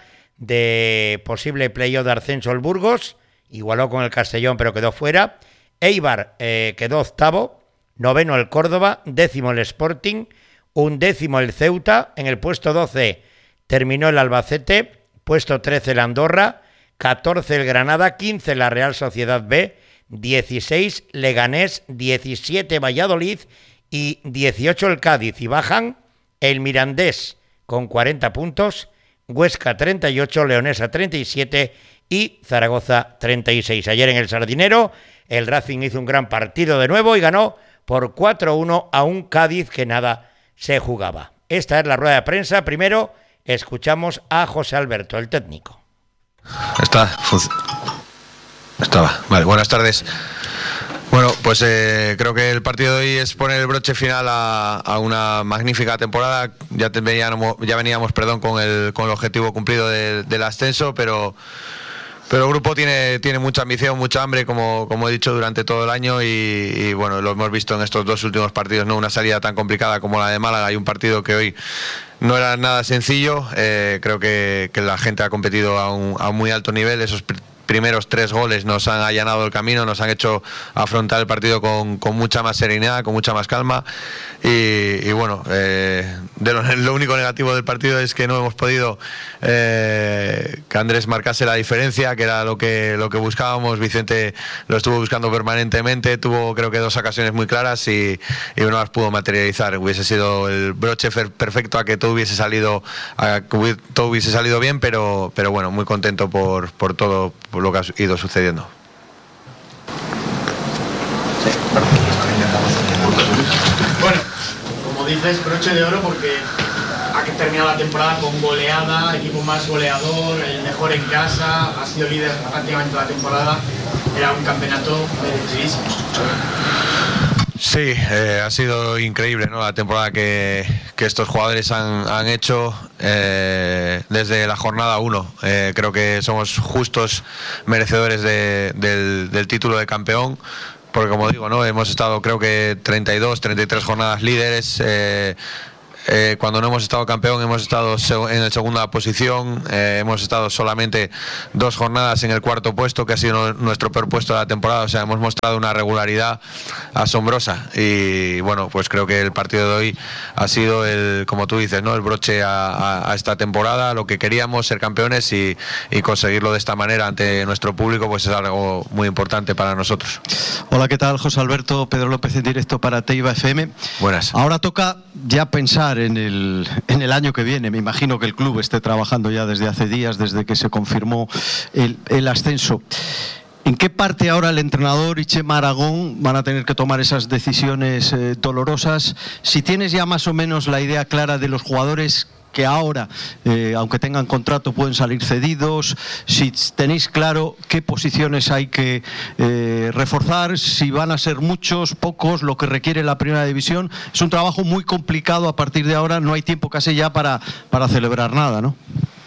de posible playoff de ascenso el Burgos, igualó con el Castellón pero quedó fuera. Eibar eh, quedó octavo, noveno el Córdoba, décimo el Sporting, undécimo el Ceuta, en el puesto doce terminó el Albacete, puesto trece el Andorra, catorce el Granada, quince la Real Sociedad B, dieciséis Leganés, diecisiete Valladolid y dieciocho el Cádiz. Y bajan el Mirandés con cuarenta puntos, Huesca treinta y ocho, Leonesa treinta y siete y Zaragoza treinta y seis. Ayer en el Sardinero el Racing hizo un gran partido de nuevo y ganó por cuatro uno a un Cádiz que nada se jugaba. Esta es la rueda de prensa. Primero escuchamos a José Alberto, el técnico. Está, estaba. Vale, buenas tardes. Bueno, pues eh, creo que el partido de hoy es poner el broche final a, a una magnífica temporada. Ya, te veníamos, ya veníamos perdón, con, el, con el objetivo cumplido de, del ascenso, pero... Pero el grupo tiene, tiene mucha ambición, mucha hambre, como, como he dicho, durante todo el año y, y bueno, lo hemos visto en estos dos últimos partidos, no una salida tan complicada como la de Málaga. Hay un partido que hoy no era nada sencillo, eh, creo que, que la gente ha competido a un, a un muy alto nivel. Esos pr- primeros tres goles nos han allanado el camino, nos han hecho afrontar el partido con, con mucha más serenidad, con mucha más calma y, y bueno, eh, de lo, lo único negativo del partido es que no hemos podido eh, que Andrés marcase la diferencia, que era lo que, lo que buscábamos. Vicente lo estuvo buscando permanentemente, tuvo creo que dos ocasiones muy claras y, y no las pudo materializar. Hubiese sido el broche perfecto a que todo hubiese salido, a que todo hubiese salido bien, pero, pero bueno, muy contento por, por todo por lo que ha ido sucediendo. Bueno, como dices, broche de oro porque ha terminado la temporada con goleada, equipo más goleador, el mejor en casa, ha sido líder prácticamente toda la temporada, era un campeonato merecidísimo. Sí, eh, ha sido increíble, ¿no? La temporada que, que estos jugadores han, han hecho eh, desde la jornada uno. Eh, creo que somos justos merecedores de, del, del título de campeón. porque como digo, ¿no? Hemos estado creo que treinta y dos, treinta y tres jornadas líderes. Eh, Eh, cuando no hemos estado campeón hemos estado en la segunda posición, eh, hemos estado solamente dos jornadas en el cuarto puesto, que ha sido nuestro peor puesto de la temporada. O sea, hemos mostrado una regularidad asombrosa y bueno, pues creo que el partido de hoy ha sido el, como tú dices, ¿no? El broche a, a, a esta temporada, lo que queríamos, ser campeones y, y conseguirlo de esta manera ante nuestro público, pues es algo muy importante para nosotros. Hola, ¿qué tal? José Alberto, Pedro López en directo para Teiba F M. Buenas. Ahora toca ya pensar en el, en el año que viene. Me imagino que el club esté trabajando ya desde hace días, desde que se confirmó el, el ascenso. ¿En qué parte ahora el entrenador y Chema Aragón van a tener que tomar esas decisiones eh, dolorosas? Si tienes ya más o menos la idea clara de los jugadores que ahora, eh, aunque tengan contrato, pueden salir cedidos, si tenéis claro qué posiciones hay que eh, reforzar, si van a ser muchos, pocos, lo que requiere la primera división. Es un trabajo muy complicado a partir de ahora, no hay tiempo casi ya para, para celebrar nada, ¿no?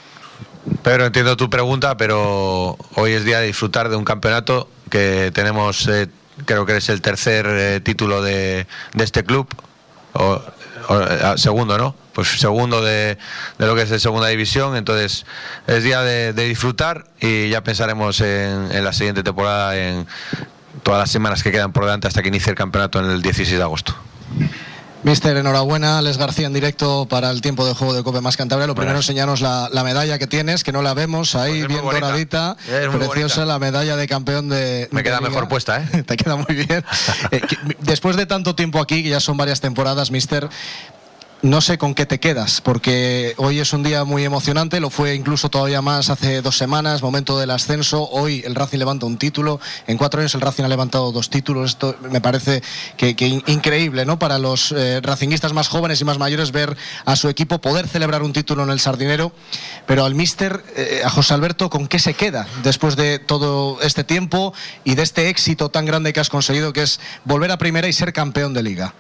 Pedro, entiendo tu pregunta, pero hoy es día de disfrutar de un campeonato que tenemos, eh, creo que es el tercer eh, título de, de este club, o, o, segundo, ¿no? Pues segundo de, de lo que es de segunda división. Entonces es día de, de disfrutar y ya pensaremos en, en la siguiente temporada, en todas las semanas que quedan por delante hasta que inicie el campeonato en el dieciséis de agosto. Mister, enhorabuena. Alex García en directo para el tiempo de juego de Cope Más Cantabria. Lo primero, enseñanos la, la medalla que tienes, que no la vemos ahí, pues bien doradita, preciosa, bonita. La medalla de campeón de... Me de queda Liga. Mejor puesta, ¿eh? Te queda muy bien. eh, que, después de tanto tiempo aquí, que ya son varias temporadas, Mister, no sé con qué te quedas, porque hoy es un día muy emocionante, lo fue incluso todavía más hace dos semanas, momento del ascenso. Hoy el Racing levanta un título, en cuatro años el Racing ha levantado dos títulos. Esto me parece que, que increíble, ¿no? Para los eh, racinguistas más jóvenes y más mayores, ver a su equipo poder celebrar un título en el Sardinero. Pero al míster, eh, a José Alberto, ¿con qué se queda después de todo este tiempo y de este éxito tan grande que has conseguido, que es volver a primera y ser campeón de Liga?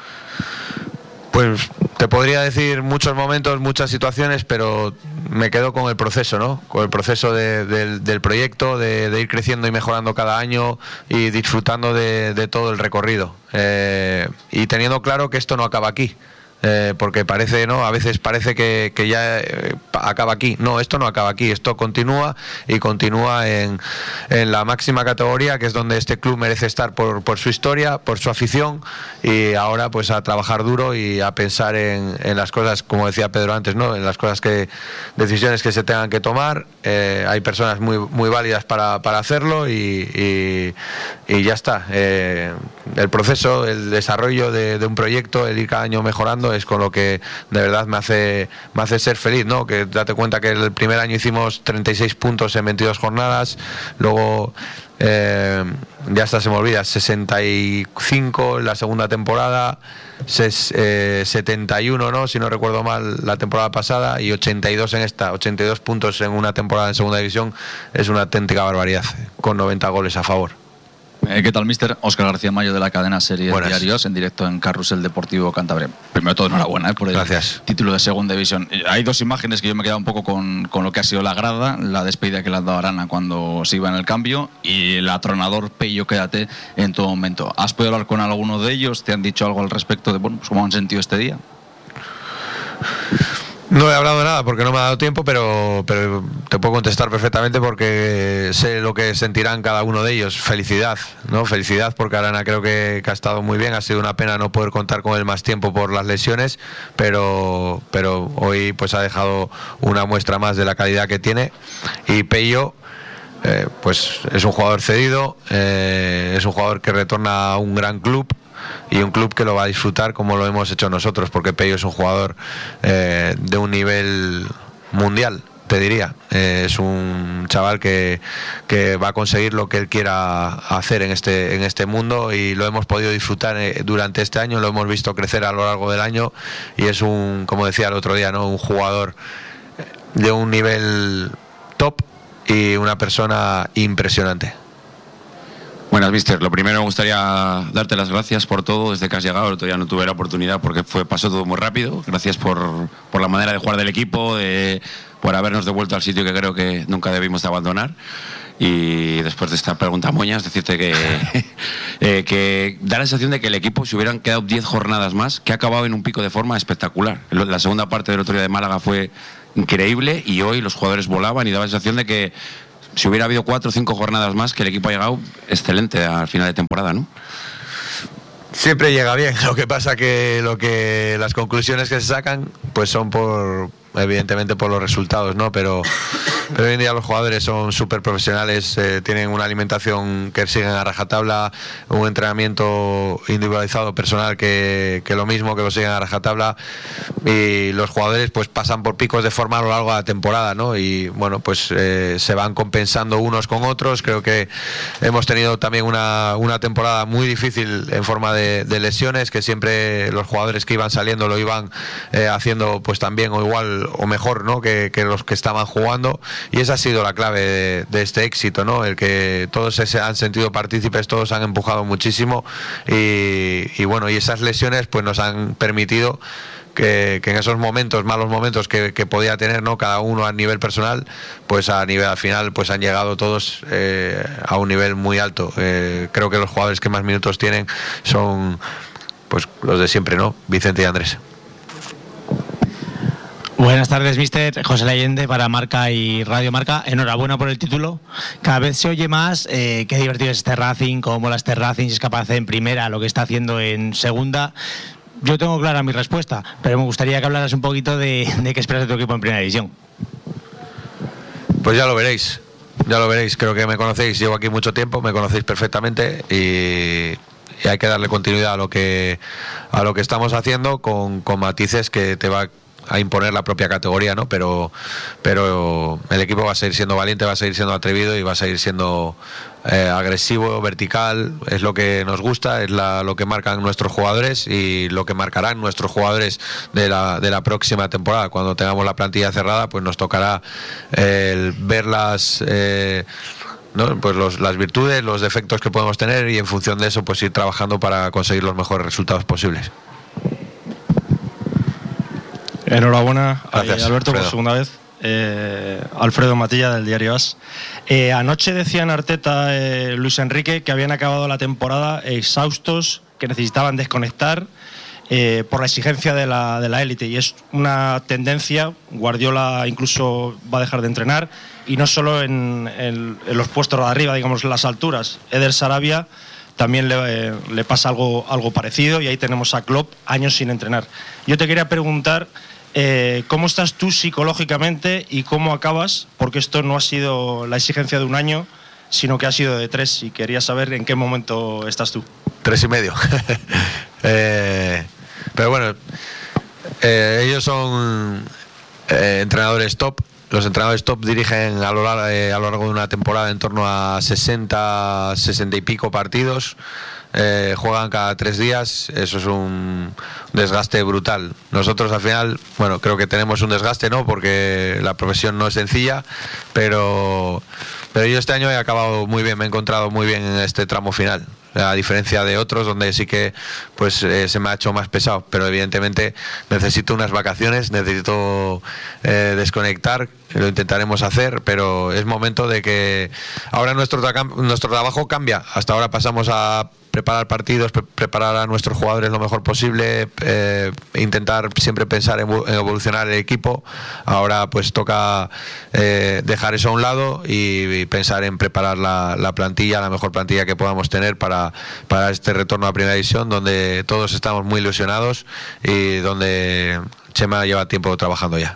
Pues te podría decir muchos momentos, muchas situaciones, pero me quedo con el proceso, ¿no? Con el proceso de, de, del proyecto, de, de ir creciendo y mejorando cada año y disfrutando de, de todo el recorrido. Eh, y teniendo claro que esto no acaba aquí. Eh, porque parece, ¿no? A veces parece que, que ya eh, acaba aquí. No, esto no acaba aquí, esto continúa y continúa en, en la máxima categoría, que es donde este club merece estar por, por su historia, por su afición, y ahora pues a trabajar duro y a pensar en, en las cosas, como decía Pedro antes, ¿no? En las cosas que, decisiones que se tengan que tomar. Eh, hay personas muy, muy válidas para, para hacerlo y, y, y ya está. Eh, el proceso, el desarrollo de, de un proyecto, el ir cada año mejorando, es con lo que de verdad me hace me hace ser feliz, ¿no? Que date cuenta que el primer año hicimos treinta y seis puntos en veintidós jornadas, luego eh, ya hasta se me olvida, sesenta y cinco en la segunda temporada, ses, eh, setenta y uno, ¿no? Si no recuerdo mal, la temporada pasada, y ochenta y dos en esta, ochenta y dos puntos en una temporada en segunda división, es una auténtica barbaridad, con noventa goles a favor. Eh, ¿Qué tal, mister? Óscar García Mayo de la cadena Series Buenas. Diarios, en directo en Carrusel Deportivo Cantabria. Primero de todo, enhorabuena eh, por el Gracias. título de segunda división. Hay dos imágenes que yo me he quedado un poco con, con lo que ha sido la grada, la despedida que le ha dado Arana cuando se iba en el cambio, y el atronador Pello, quédate en todo momento. ¿Has podido hablar con alguno de ellos? ¿Te han dicho algo al respecto de bueno, pues cómo han sentido este día? No he hablado nada porque no me ha dado tiempo, pero, pero te puedo contestar perfectamente porque sé lo que sentirán cada uno de ellos. Felicidad, ¿no? Felicidad, porque Arana creo que, que ha estado muy bien. Ha sido una pena no poder contar con él más tiempo por las lesiones, pero, pero hoy pues ha dejado una muestra más de la calidad que tiene. Y Pello, eh, pues es un jugador cedido, eh, es un jugador que retorna a un gran club, y un club que lo va a disfrutar como lo hemos hecho nosotros, porque Pello es un jugador eh, de un nivel mundial, te diría. Eh, es un chaval que, que va a conseguir lo que él quiera hacer en este, en este mundo, y lo hemos podido disfrutar eh, durante este año, lo hemos visto crecer a lo largo del año, y es un, como decía el otro día, ¿no? Un jugador de un nivel top y una persona impresionante. Buenas, mister. Lo primero, me gustaría darte las gracias por todo desde que has llegado. Todavía no tuve la oportunidad porque fue pasó todo muy rápido. Gracias por, por la manera de jugar del equipo, de, por habernos devuelto al sitio que creo que nunca debimos de abandonar. Y después de esta pregunta moñas, decirte que, eh, que da la sensación de que el equipo, si hubieran quedado diez jornadas más, que ha acabado en un pico de forma espectacular. La segunda parte del otro día de Málaga fue increíble y hoy los jugadores volaban y daba la sensación de que si hubiera habido cuatro o cinco jornadas más, que el equipo ha llegado excelente al final de temporada, ¿no? Siempre llega bien, lo que pasa que lo que las conclusiones que se sacan pues son por evidentemente por los resultados, ¿no? Pero, pero hoy en día los jugadores son súper profesionales, eh, tienen una alimentación que siguen a rajatabla, un entrenamiento individualizado personal que, que lo mismo, que lo siguen a rajatabla, y los jugadores pues pasan por picos de forma a lo largo de la temporada, ¿no? Y bueno, pues eh, se van compensando unos con otros. Creo que hemos tenido también una, una temporada muy difícil en forma de, de lesiones, que siempre los jugadores que iban saliendo lo iban eh, haciendo pues también o igual o mejor, ¿no? que, que los que estaban jugando, y esa ha sido la clave de, de este éxito, ¿no? El que todos se han sentido partícipes, todos han empujado muchísimo y, y bueno, y esas lesiones pues nos han permitido que, que en esos momentos, malos momentos que, que podía tener, ¿no? Cada uno a nivel personal, pues a nivel al final pues han llegado todos eh, a un nivel muy alto. Eh, creo que los jugadores que más minutos tienen son pues los de siempre, ¿no? Vicente y Andrés. Buenas tardes, míster. José Allende para Marca y Radio Marca. Enhorabuena por el título. Cada vez se oye más eh, qué divertido es este Racing, cómo la este Racing es capaz de hacer en primera lo que está haciendo en segunda. Yo tengo clara mi respuesta, pero me gustaría que hablaras un poquito de, de qué esperas de tu equipo en primera división. Pues ya lo veréis, ya lo veréis. Creo que me conocéis, llevo aquí mucho tiempo, me conocéis perfectamente y... y hay que darle continuidad a lo que a lo que estamos haciendo con, con matices que te va a imponer la propia categoría, ¿no? Pero, pero el equipo va a seguir siendo valiente, va a seguir siendo atrevido y va a seguir siendo eh, agresivo, vertical. Es lo que nos gusta, es la, lo que marcan nuestros jugadores y lo que marcarán nuestros jugadores de la, de la próxima temporada. Cuando tengamos la plantilla cerrada, pues nos tocará eh, el ver las... Eh, ¿no? Pues los, las virtudes, los defectos que podemos tener y en función de eso pues ir trabajando para conseguir los mejores resultados posibles. Enhorabuena, Gracias, eh, Alberto, Alfredo. por segunda vez. Eh, Alfredo Matilla, del diario As. Eh, anoche decían Arteta, eh, Luis Enrique, que habían acabado la temporada exhaustos, que necesitaban desconectar eh, por la exigencia de la de la élite, y es una tendencia. Guardiola incluso va a dejar de entrenar, y no solo en, en, en los puestos de arriba, digamos, en las alturas. Eder Sarabia también le, eh, le pasa algo, algo parecido, y ahí tenemos a Klopp años sin entrenar. Yo te quería preguntar eh, cómo estás tú psicológicamente y cómo acabas, porque esto no ha sido la exigencia de un año, sino que ha sido de tres, y quería saber en qué momento estás tú. Tres y medio. eh, pero bueno, eh, ellos son eh, entrenadores top. Los entrenadores top dirigen a lo, largo, eh, a lo largo de una temporada en torno a sesenta, sesenta y pico partidos. Eh, juegan cada tres días. Eso es un desgaste brutal. Nosotros al final, bueno, creo que tenemos un desgaste, ¿no? Porque la profesión no es sencilla, pero, pero yo este año he acabado muy bien, me he encontrado muy bien en este tramo final. A diferencia de otros donde sí que pues eh, se me ha hecho más pesado, pero evidentemente necesito unas vacaciones, necesito eh, desconectar, lo intentaremos hacer, pero es momento de que ahora nuestro, nuestro trabajo cambia. Hasta ahora pasamos a preparar partidos, pre preparar a nuestros jugadores lo mejor posible, eh, intentar siempre pensar en, en evolucionar el equipo. Ahora pues toca eh, dejar eso a un lado y, y pensar en preparar la, la plantilla, la mejor plantilla que podamos tener para, para este retorno a Primera División, donde todos estamos muy ilusionados y donde Chema lleva tiempo trabajando ya.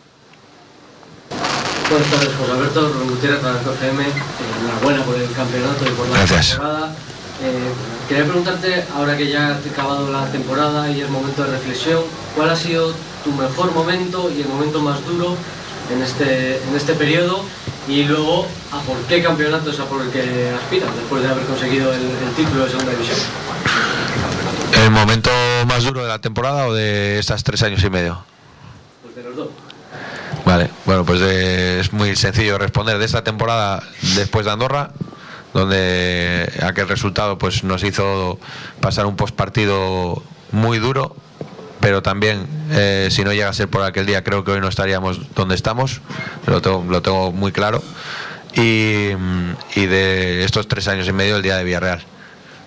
Buenas tardes, José Alberto, Rubén Gutiérrez para el F M. Enhorabuena por el campeonato y por la Gracias. temporada. Eh, quería preguntarte, ahora que ya has acabado la temporada y es momento de reflexión, ¿cuál ha sido tu mejor momento y el momento más duro en este, en este periodo? Y luego, ¿a por qué campeonato es a por el que aspiras después de haber conseguido el, el título de segunda división? ¿El momento más duro de la temporada o de estos tres años y medio? Pues de los dos. Vale, bueno, pues de, es muy sencillo responder. De esta temporada después de Andorra, donde aquel resultado pues nos hizo pasar un postpartido muy duro, pero también eh, si no llega a ser por aquel día, creo que hoy no estaríamos donde estamos, lo tengo, lo tengo muy claro. Y, y de estos tres años y medio, el día de Villarreal,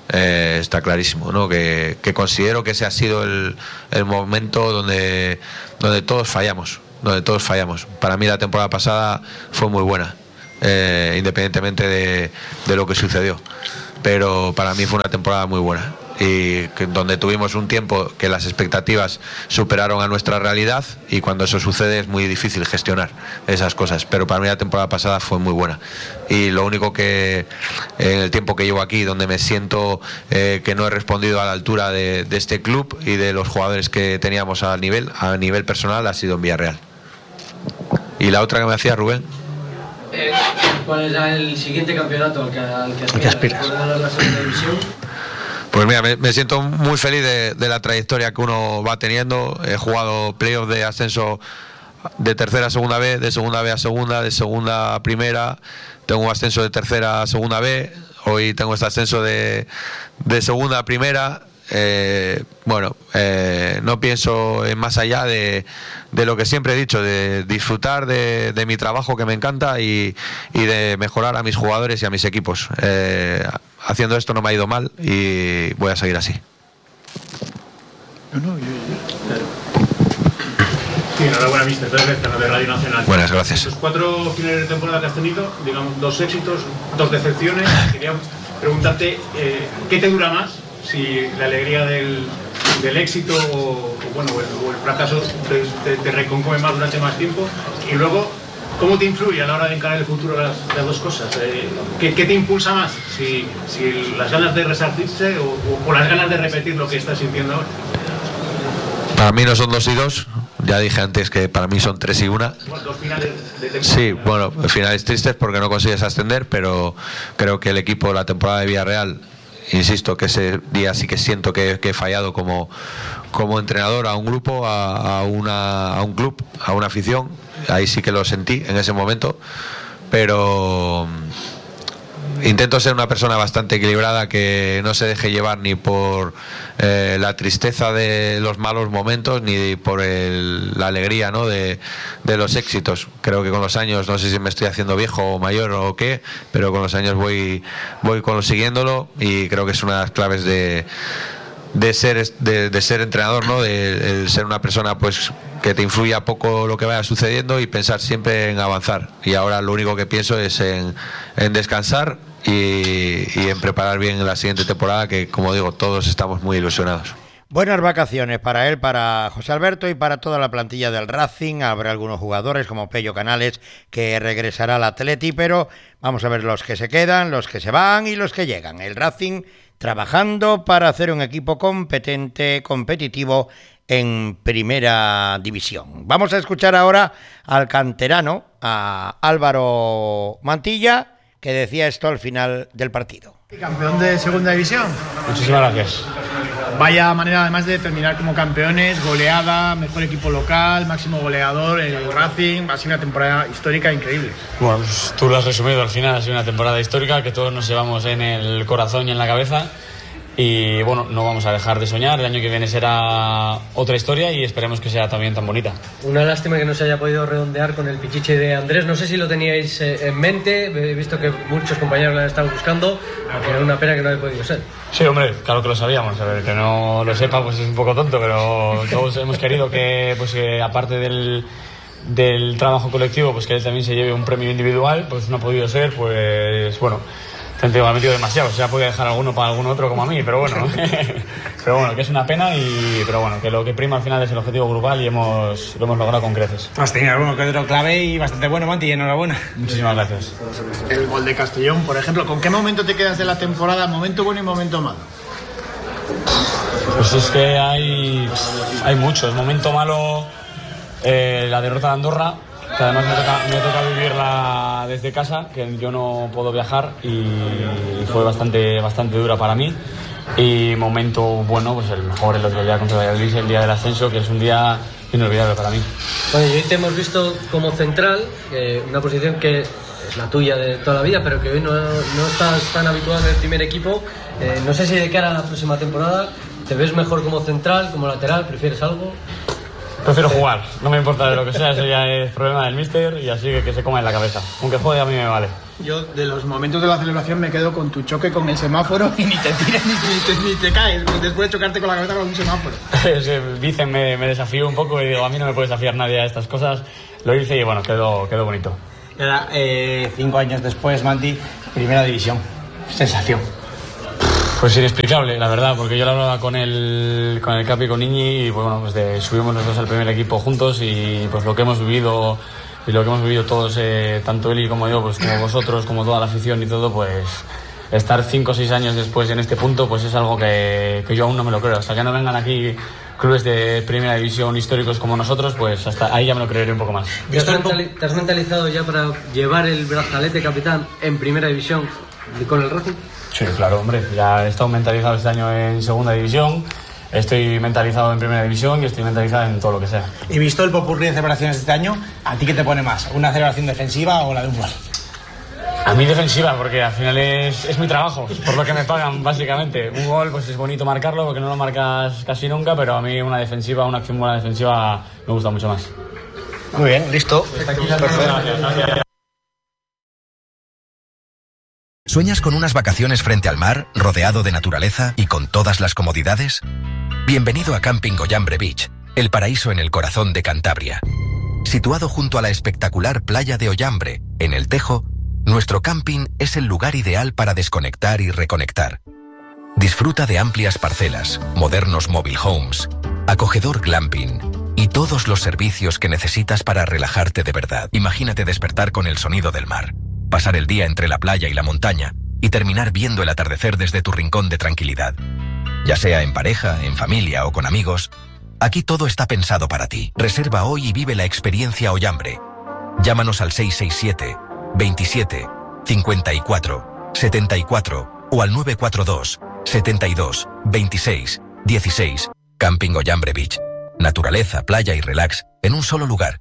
eh, está clarísimo, ¿no? Que, que considero que ese ha sido el, el momento donde, donde todos fallamos, donde todos fallamos. Para mí la temporada pasada fue muy buena, eh, independientemente de, de lo que sucedió, pero para mí fue una temporada muy buena, y que, donde tuvimos un tiempo que las expectativas superaron a nuestra realidad, y cuando eso sucede es muy difícil gestionar esas cosas, pero para mí la temporada pasada fue muy buena, y lo único que en el tiempo que llevo aquí, donde me siento eh, que no he respondido a la altura de, de este club y de los jugadores que teníamos a nivel, a nivel personal, ha sido en Villarreal. Y la otra que me hacía Rubén, eh, ¿cuál es el siguiente campeonato al que, al que aspiras? aspiras? ¿Puedes ganar la segunda división? Pues mira, me, me siento muy feliz de, de la trayectoria que uno va teniendo. He jugado playoffs de ascenso de tercera a segunda B, de segunda B a segunda, de segunda a primera. Tengo un ascenso de tercera a segunda B. Hoy tengo este ascenso de, de segunda a primera. Eh, bueno, eh, no pienso en más allá de, de lo que siempre he dicho, de disfrutar de, de mi trabajo, que me encanta, y, y de mejorar a mis jugadores y a mis equipos. Eh, haciendo esto no me ha ido mal y voy a seguir así. Sí, enhorabuena, mister. Tres veces de Radio Nacional. Buenas, gracias. Los cuatro finales de temporada que has tenido, digamos, dos éxitos, dos decepciones. Quería preguntarte, eh, ¿qué te dura más? Si la alegría del, del éxito o, o, bueno, o, el, o el fracaso te, te, te reconcome más durante más tiempo. Y luego, ¿cómo te influye a la hora de encarar el futuro las, las dos cosas? Eh, ¿qué, ¿Qué te impulsa más? Si, si las ganas de resarcirse o, o, o las ganas de repetir lo que estás sintiendo ahora. Para mí no son dos y dos. Ya dije antes que para mí son tres y una. Bueno, dos finales de temporada. Sí, bueno, finales tristes porque no consigues ascender, pero creo que el equipo, la temporada de Villarreal, insisto que ese día sí que siento que, que he fallado como, como entrenador a un grupo, a, a, una, a un club, a una afición. Ahí sí que lo sentí en ese momento, pero intento ser una persona bastante equilibrada, que no se deje llevar ni por eh, la tristeza de los malos momentos ni por el, la alegría, ¿no? de, de los éxitos. Creo que con los años, no sé si me estoy haciendo viejo o mayor o qué, pero con los años voy, voy consiguiéndolo, y creo que es una de las claves de, de, ser, de, de ser entrenador, ¿no? de, de ser una persona pues que te influya poco lo que vaya sucediendo y pensar siempre en avanzar. Y ahora lo único que pienso es en, en descansar y, y en preparar bien la siguiente temporada, que como digo, todos estamos muy ilusionados. Buenas vacaciones para él, para José Alberto y para toda la plantilla del Racing. Habrá algunos jugadores como Pello Canales que regresará al Atleti, pero vamos a ver los que se quedan, los que se van y los que llegan. El Racing trabajando para hacer un equipo competente, competitivo en primera división. Vamos a escuchar ahora al canterano, a Álvaro Mantilla, que decía esto al final del partido. Campeón de segunda división. Muchísimas gracias. Vaya manera además de terminar como campeones, goleada, mejor equipo local, máximo goleador, el Racing, ha sido una temporada histórica increíble. Bueno, pues tú lo has resumido, al final ha sido una temporada histórica que todos nos llevamos en el corazón y en la cabeza. Y bueno, no vamos a dejar de soñar. El año que viene será otra historia y esperemos que sea también tan bonita. Una lástima que no se haya podido redondear con el pichiche de Andrés. No sé si lo teníais en mente. He visto que muchos compañeros lo han estado buscando, aunque era una pena que no haya podido ser. Sí, hombre, claro que lo sabíamos. A ver, que no lo sepa pues es un poco tonto, pero todos hemos querido que, pues, que aparte del, del trabajo colectivo, pues que él también se lleve un premio individual. Pues no ha podido ser, pues bueno, te ha metido demasiado, se ha podido dejar alguno para algún otro como a mí, pero bueno, pero bueno, que es una pena, y pero bueno, que lo que prima al final es el objetivo grupal y hemos, lo hemos logrado con creces. Has tenido alguno que otro clave y bastante bueno, Manti, y enhorabuena. Muchísimas gracias. El gol de Castellón, por ejemplo, ¿con qué momento te quedas de la temporada? ¿Momento bueno y momento malo? Pues es que hay, hay muchos. Momento malo, eh, la derrota de Andorra, que además me toca, me toca vivirla desde casa, que yo no puedo viajar, y fue bastante, bastante dura para mí. Y momento bueno, pues el mejor, el otro día contra Valladolid, el día del ascenso, que es un día inolvidable para mí. Bueno, y hoy te hemos visto como central, eh, una posición que es la tuya de toda la vida, pero que hoy no, no estás tan habituado en el primer equipo. Eh, no sé si de cara a la próxima temporada te ves mejor como central, como lateral, ¿prefieres algo? Prefiero jugar, no me importa de lo que sea, eso ya es problema del míster, y así que, que se coma en la cabeza. Aunque juegue a mí me vale. Yo de los momentos de la celebración me quedo con tu choque con el semáforo y ni te tires ni te, ni te caes después de chocarte con la cabeza con un semáforo. Dicen, me, me desafío un poco y digo, a mí no me puede desafiar nadie a estas cosas. Lo hice y bueno, quedó, quedó bonito. Y ahora, eh, cinco años después, Manti, primera división. Sensación. Pues inexplicable, la verdad, porque yo lo hablaba con el, con el Capi y con Iñi y bueno, pues de, subimos los dos al primer equipo juntos y pues lo que hemos vivido y lo que hemos vivido todos, eh, tanto Eli como yo, pues como vosotros, como toda la afición y todo, pues estar cinco o seis años después en este punto, pues es algo que, que yo aún no me lo creo. Hasta que no vengan aquí clubes de primera división históricos como nosotros, pues hasta ahí ya me lo creeré un poco más. ¿Te has, mentali- ¿Te has mentalizado ya para llevar el brazalete capitán en primera división con el Racing? Sí, claro, hombre, ya he estado mentalizado este año en segunda división. Estoy mentalizado en primera división y estoy mentalizado en todo lo que sea. Y visto el popurrí de celebraciones de este año, ¿a ti qué te pone más? ¿Una celebración defensiva o la de un gol? A mí defensiva, porque al final es, es mi trabajo, por lo que me pagan básicamente. Un gol pues es bonito marcarlo porque no lo marcas casi nunca, pero a mí una defensiva, una acción buena defensiva me gusta mucho más. Muy bien, listo. Gracias, gracias. ¿Sueñas con unas vacaciones frente al mar, rodeado de naturaleza y con todas las comodidades? Bienvenido a Camping Ollambre Beach, el paraíso en el corazón de Cantabria. Situado junto a la espectacular playa de Ollambre, en el Tejo, nuestro camping es el lugar ideal para desconectar y reconectar. Disfruta de amplias parcelas, modernos mobile homes, acogedor glamping y todos los servicios que necesitas para relajarte de verdad. Imagínate despertar con el sonido del mar, pasar el día entre la playa y la montaña y terminar viendo el atardecer desde tu rincón de tranquilidad. Ya sea en pareja, en familia o con amigos, aquí todo está pensado para ti. Reserva hoy y vive la experiencia Ollambre. Llámanos al seis seis siete, veintisiete, cincuenta y cuatro, setenta y cuatro o al nueve cuatro dos, setenta y dos, veintiséis, dieciséis. Camping Ollambre Beach. Naturaleza, playa y relax en un solo lugar.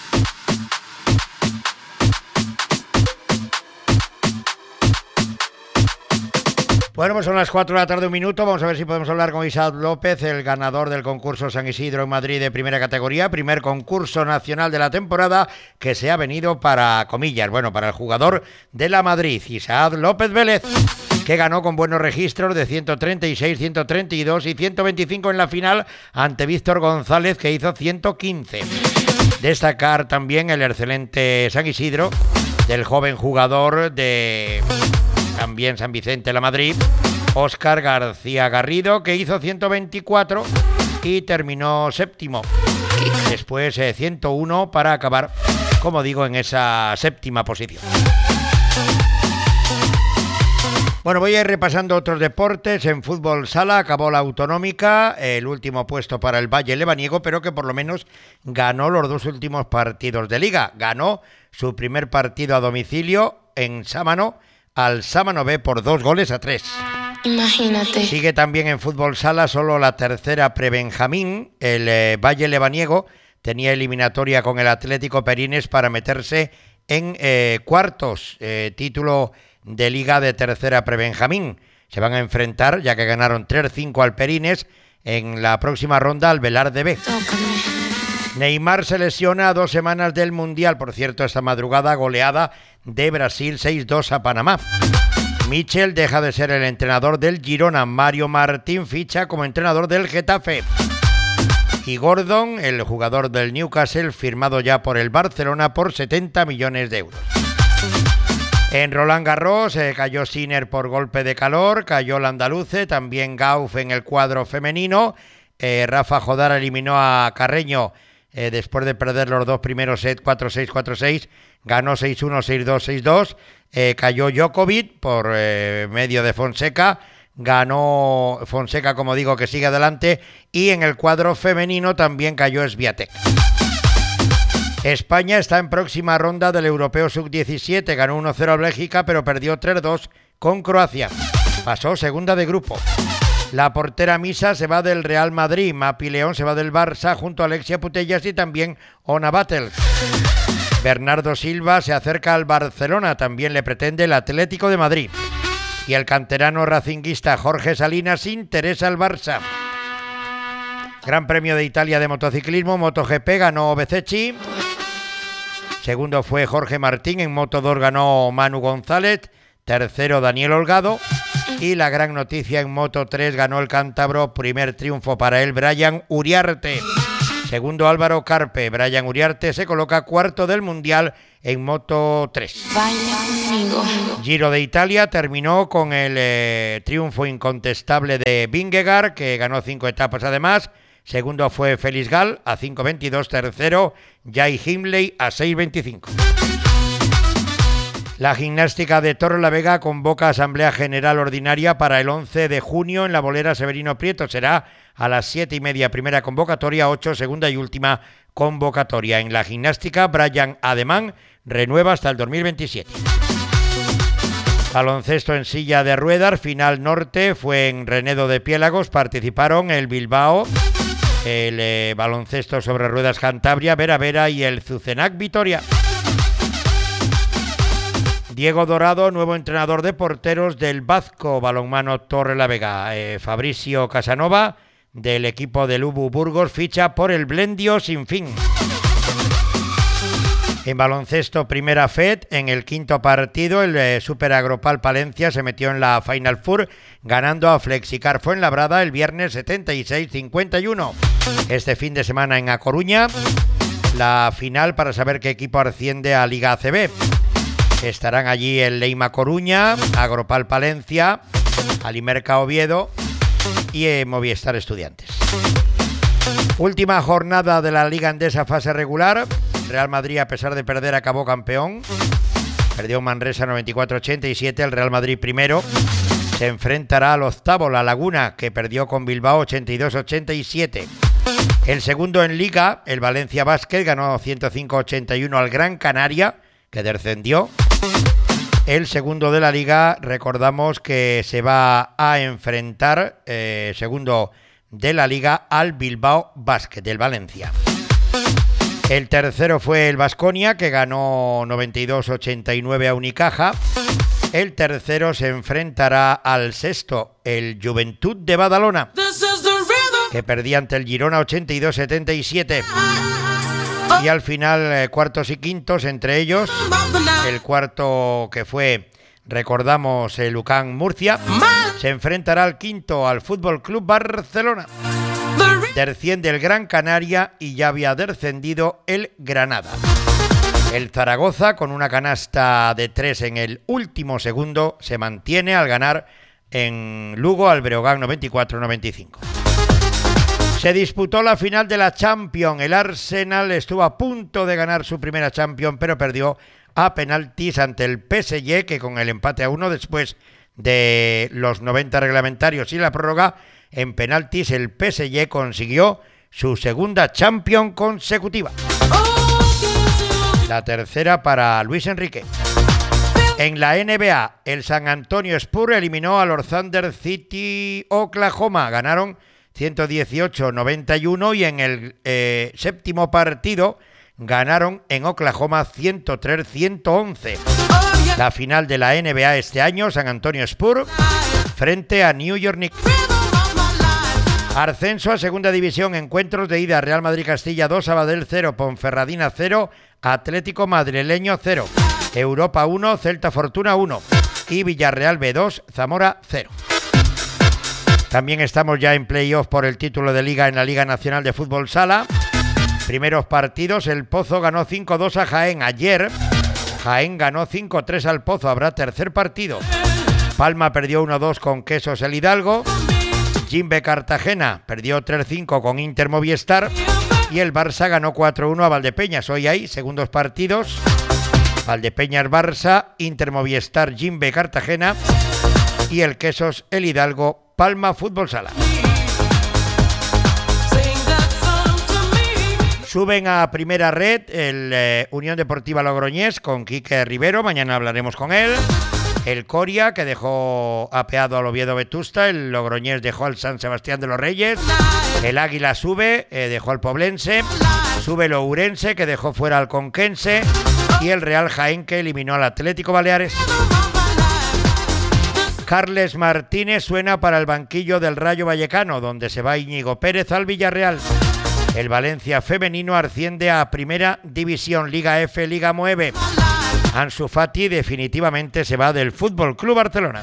Bueno, pues son las cuatro de la tarde, un minuto. Vamos a ver si podemos hablar con Isaac López, el ganador del concurso San Isidro en Madrid de primera categoría, primer concurso nacional de la temporada que se ha venido para, comillas, bueno, para el jugador de la Madrid, Isaac López Vélez, que ganó con buenos registros de ciento treinta y seis, ciento treinta y dos y ciento veinticinco en la final ante Víctor González, que hizo ciento quince. Destacar también el excelente San Isidro del joven jugador de también San Vicente la Madrid, Óscar García Garrido, que hizo ciento veinticuatro y terminó séptimo. Después eh, ciento uno para acabar, como digo, en esa séptima posición. Bueno, voy a ir repasando otros deportes. En fútbol sala acabó la autonómica, el último puesto para el Valle Lebaniego, pero que por lo menos ganó los dos últimos partidos de liga. Ganó su primer partido a domicilio en Sámano, al Sámano B por dos goles a tres. Imagínate. Sigue también en fútbol sala solo la tercera prebenjamín. El eh, Valle Lebaniego tenía eliminatoria con el Atlético Perines para meterse en eh, cuartos, eh, título de liga de tercera prebenjamín. Se van a enfrentar, ya que ganaron tres cinco al Perines, en la próxima ronda al Velarde B. Tócame. Neymar se lesiona a dos semanas del Mundial. Por cierto, esta madrugada goleada de Brasil seis dos a Panamá. Michel deja de ser el entrenador del Girona. Mario Martín ficha como entrenador del Getafe. Y Gordon, el jugador del Newcastle, firmado ya por el Barcelona por setenta millones de euros. En Roland Garros eh, cayó Sinner por golpe de calor, cayó el andaluce, también Gauff en el cuadro femenino. Eh, Rafa Jodar eliminó a Carreño eh, después de perder los dos primeros sets, cuatro seis, cuatro seis, ganó seis uno, seis dos, seis dos. Eh, cayó Djokovic por eh, medio de Fonseca, ganó Fonseca, como digo, que sigue adelante, y en el cuadro femenino también cayó Swiatek. España está en próxima ronda del Europeo sub diecisiete, ganó uno cero a Bélgica, pero perdió tres dos con Croacia. Pasó segunda de grupo. La portera Misa se va del Real Madrid, Mapi León se va del Barça junto a Alexia Putellas y también Ona Battles. Bernardo Silva se acerca al Barcelona, también le pretende el Atlético de Madrid. Y el canterano racinguista Jorge Salinas interesa al Barça. Gran Premio de Italia de motociclismo, MotoGP, ganó Bezzecchi. Segundo fue Jorge Martín, en Moto dos ganó Manu González, tercero Daniel Holgado y la gran noticia en Moto tres ganó el cántabro, primer triunfo para él, Brian Uriarte. Segundo Álvaro Carpe, Brian Uriarte se coloca cuarto del Mundial en Moto tres. Giro de Italia terminó con el eh, triunfo incontestable de Vingegaard, que ganó cinco etapas además. Segundo fue Félix Gall a cinco veintidós, tercero Jai Hindley a seis veinticinco. La gimnástica de Torrelavega convoca Asamblea General Ordinaria para el once de junio en la bolera Severino Prieto. Será a las siete y media primera convocatoria, ocho segunda y última convocatoria. En la gimnástica, Brian Ademán renueva hasta el dos mil veintisiete. Baloncesto en silla de ruedas, final norte, fue en Renedo de Piélagos, participaron el Bilbao, el eh, baloncesto sobre ruedas Cantabria, Vera Vera y el Zucenac Vitoria. Diego Dorado, nuevo entrenador de porteros del Bazco Balonmano Torrelavega. Eh, Fabricio Casanova, del equipo del U B U Burgos, ficha por el Blendio Sinfín. En baloncesto Primera Fed, en el quinto partido, el eh, Super Agropal Palencia se metió en la Final Four, ganando a Flexicar Fuenlabrada el viernes setenta y seis cincuenta y uno. Este fin de semana en A Coruña, la final para saber qué equipo asciende a Liga A C B. Estarán allí el Leima Coruña, Agropal Palencia, Alimerca Oviedo y eh, Movistar Estudiantes. Última jornada de la Liga Endesa fase regular. Real Madrid, a pesar de perder, acabó campeón. Perdió Manresa noventa y cuatro ochenta y siete. El Real Madrid primero se enfrentará al octavo, La Laguna, que perdió con Bilbao ochenta y dos ochenta y siete. El segundo en Liga, el Valencia Basket, ganó ciento cinco ochenta y uno al Gran Canaria, que descendió. El segundo de la Liga, recordamos que se va a enfrentar, eh, segundo de la Liga, al Bilbao Basket del Valencia. El tercero fue el Baskonia, que ganó noventa y dos ochenta y nueve a Unicaja. El tercero se enfrentará al sexto, el Juventud de Badalona, que perdía ante el Girona ochenta y dos setenta y siete. Y al final, eh, cuartos y quintos, entre ellos, el cuarto, que fue, recordamos, el Ucán Murcia, se enfrentará al quinto, al Fútbol Club Barcelona. Desciende el Gran Canaria y ya había descendido el Granada. El Zaragoza, con una canasta de tres en el último segundo, se mantiene al ganar en Lugo al Breogán noventa y cuatro noventa y cinco. Se disputó la final de la Champions. El Arsenal estuvo a punto de ganar su primera Champions, pero perdió a penaltis ante el P S G, que con el empate a uno después de los noventa reglamentarios y la prórroga, en penaltis el P S G consiguió su segunda Champions consecutiva. La tercera para Luis Enrique. En la N B A, el San Antonio Spurs eliminó a los Thunder City Oklahoma. Ganaron ciento dieciocho noventa y uno y en el eh, séptimo partido ganaron en Oklahoma ciento tres ciento once. La final de la N B A este año, San Antonio Spurs frente a New York Knicks. Ascenso a segunda división, encuentros de ida: Real Madrid Castilla dos, Sabadell cero, Ponferradina cero, Atlético Madrileño cero, Europa uno, Celta Fortuna uno y Villarreal B dos, Zamora cero. También estamos ya en playoff por el título de Liga en la Liga Nacional de Fútbol Sala. Primeros partidos: el Pozo ganó cinco dos a Jaén ayer. Jaén ganó cinco tres al Pozo. Habrá tercer partido. Palma perdió uno dos con Quesos el Hidalgo. Jimbe Cartagena perdió tres cinco con Inter Movistar. Y el Barça ganó cuatro uno a Valdepeñas. Hoy hay segundos partidos: Valdepeñas Barça, Inter Movistar Jimbe Cartagena y el Quesos el Hidalgo Palma Fútbol Sala. Suben a primera red el eh, Unión Deportiva Logroñés con Quique Rivero, mañana hablaremos con él. El Coria, que dejó apeado al Oviedo Vetusta. El Logroñés dejó al San Sebastián de los Reyes. El Águila sube, eh, dejó al Poblense. Sube el Ourense, que dejó fuera al Conquense. Y el Real Jaén, que eliminó al Atlético Baleares. Carles Martínez suena para el banquillo del Rayo Vallecano, donde se va Íñigo Pérez al Villarreal. El Valencia femenino asciende a Primera División, Liga F, Liga nueve. Ansu Fati definitivamente se va del Fútbol Club Barcelona.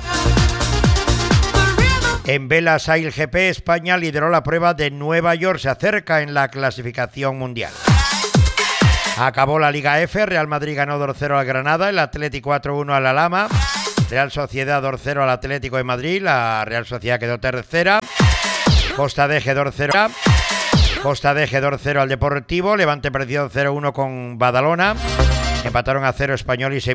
En Vela Sail G P, España lideró la prueba de Nueva York, se acerca en la clasificación mundial. Acabó la Liga F, Real Madrid ganó dos cero al Granada, el Atlético cuatro uno al Alhama, Real Sociedad dos cero al Atlético de Madrid, la Real Sociedad quedó tercera, Costa de G dos cero, Costa de G dos cero al Deportivo, Levante perdió cero uno con Badalona, empataron a cero Español y Sevilla.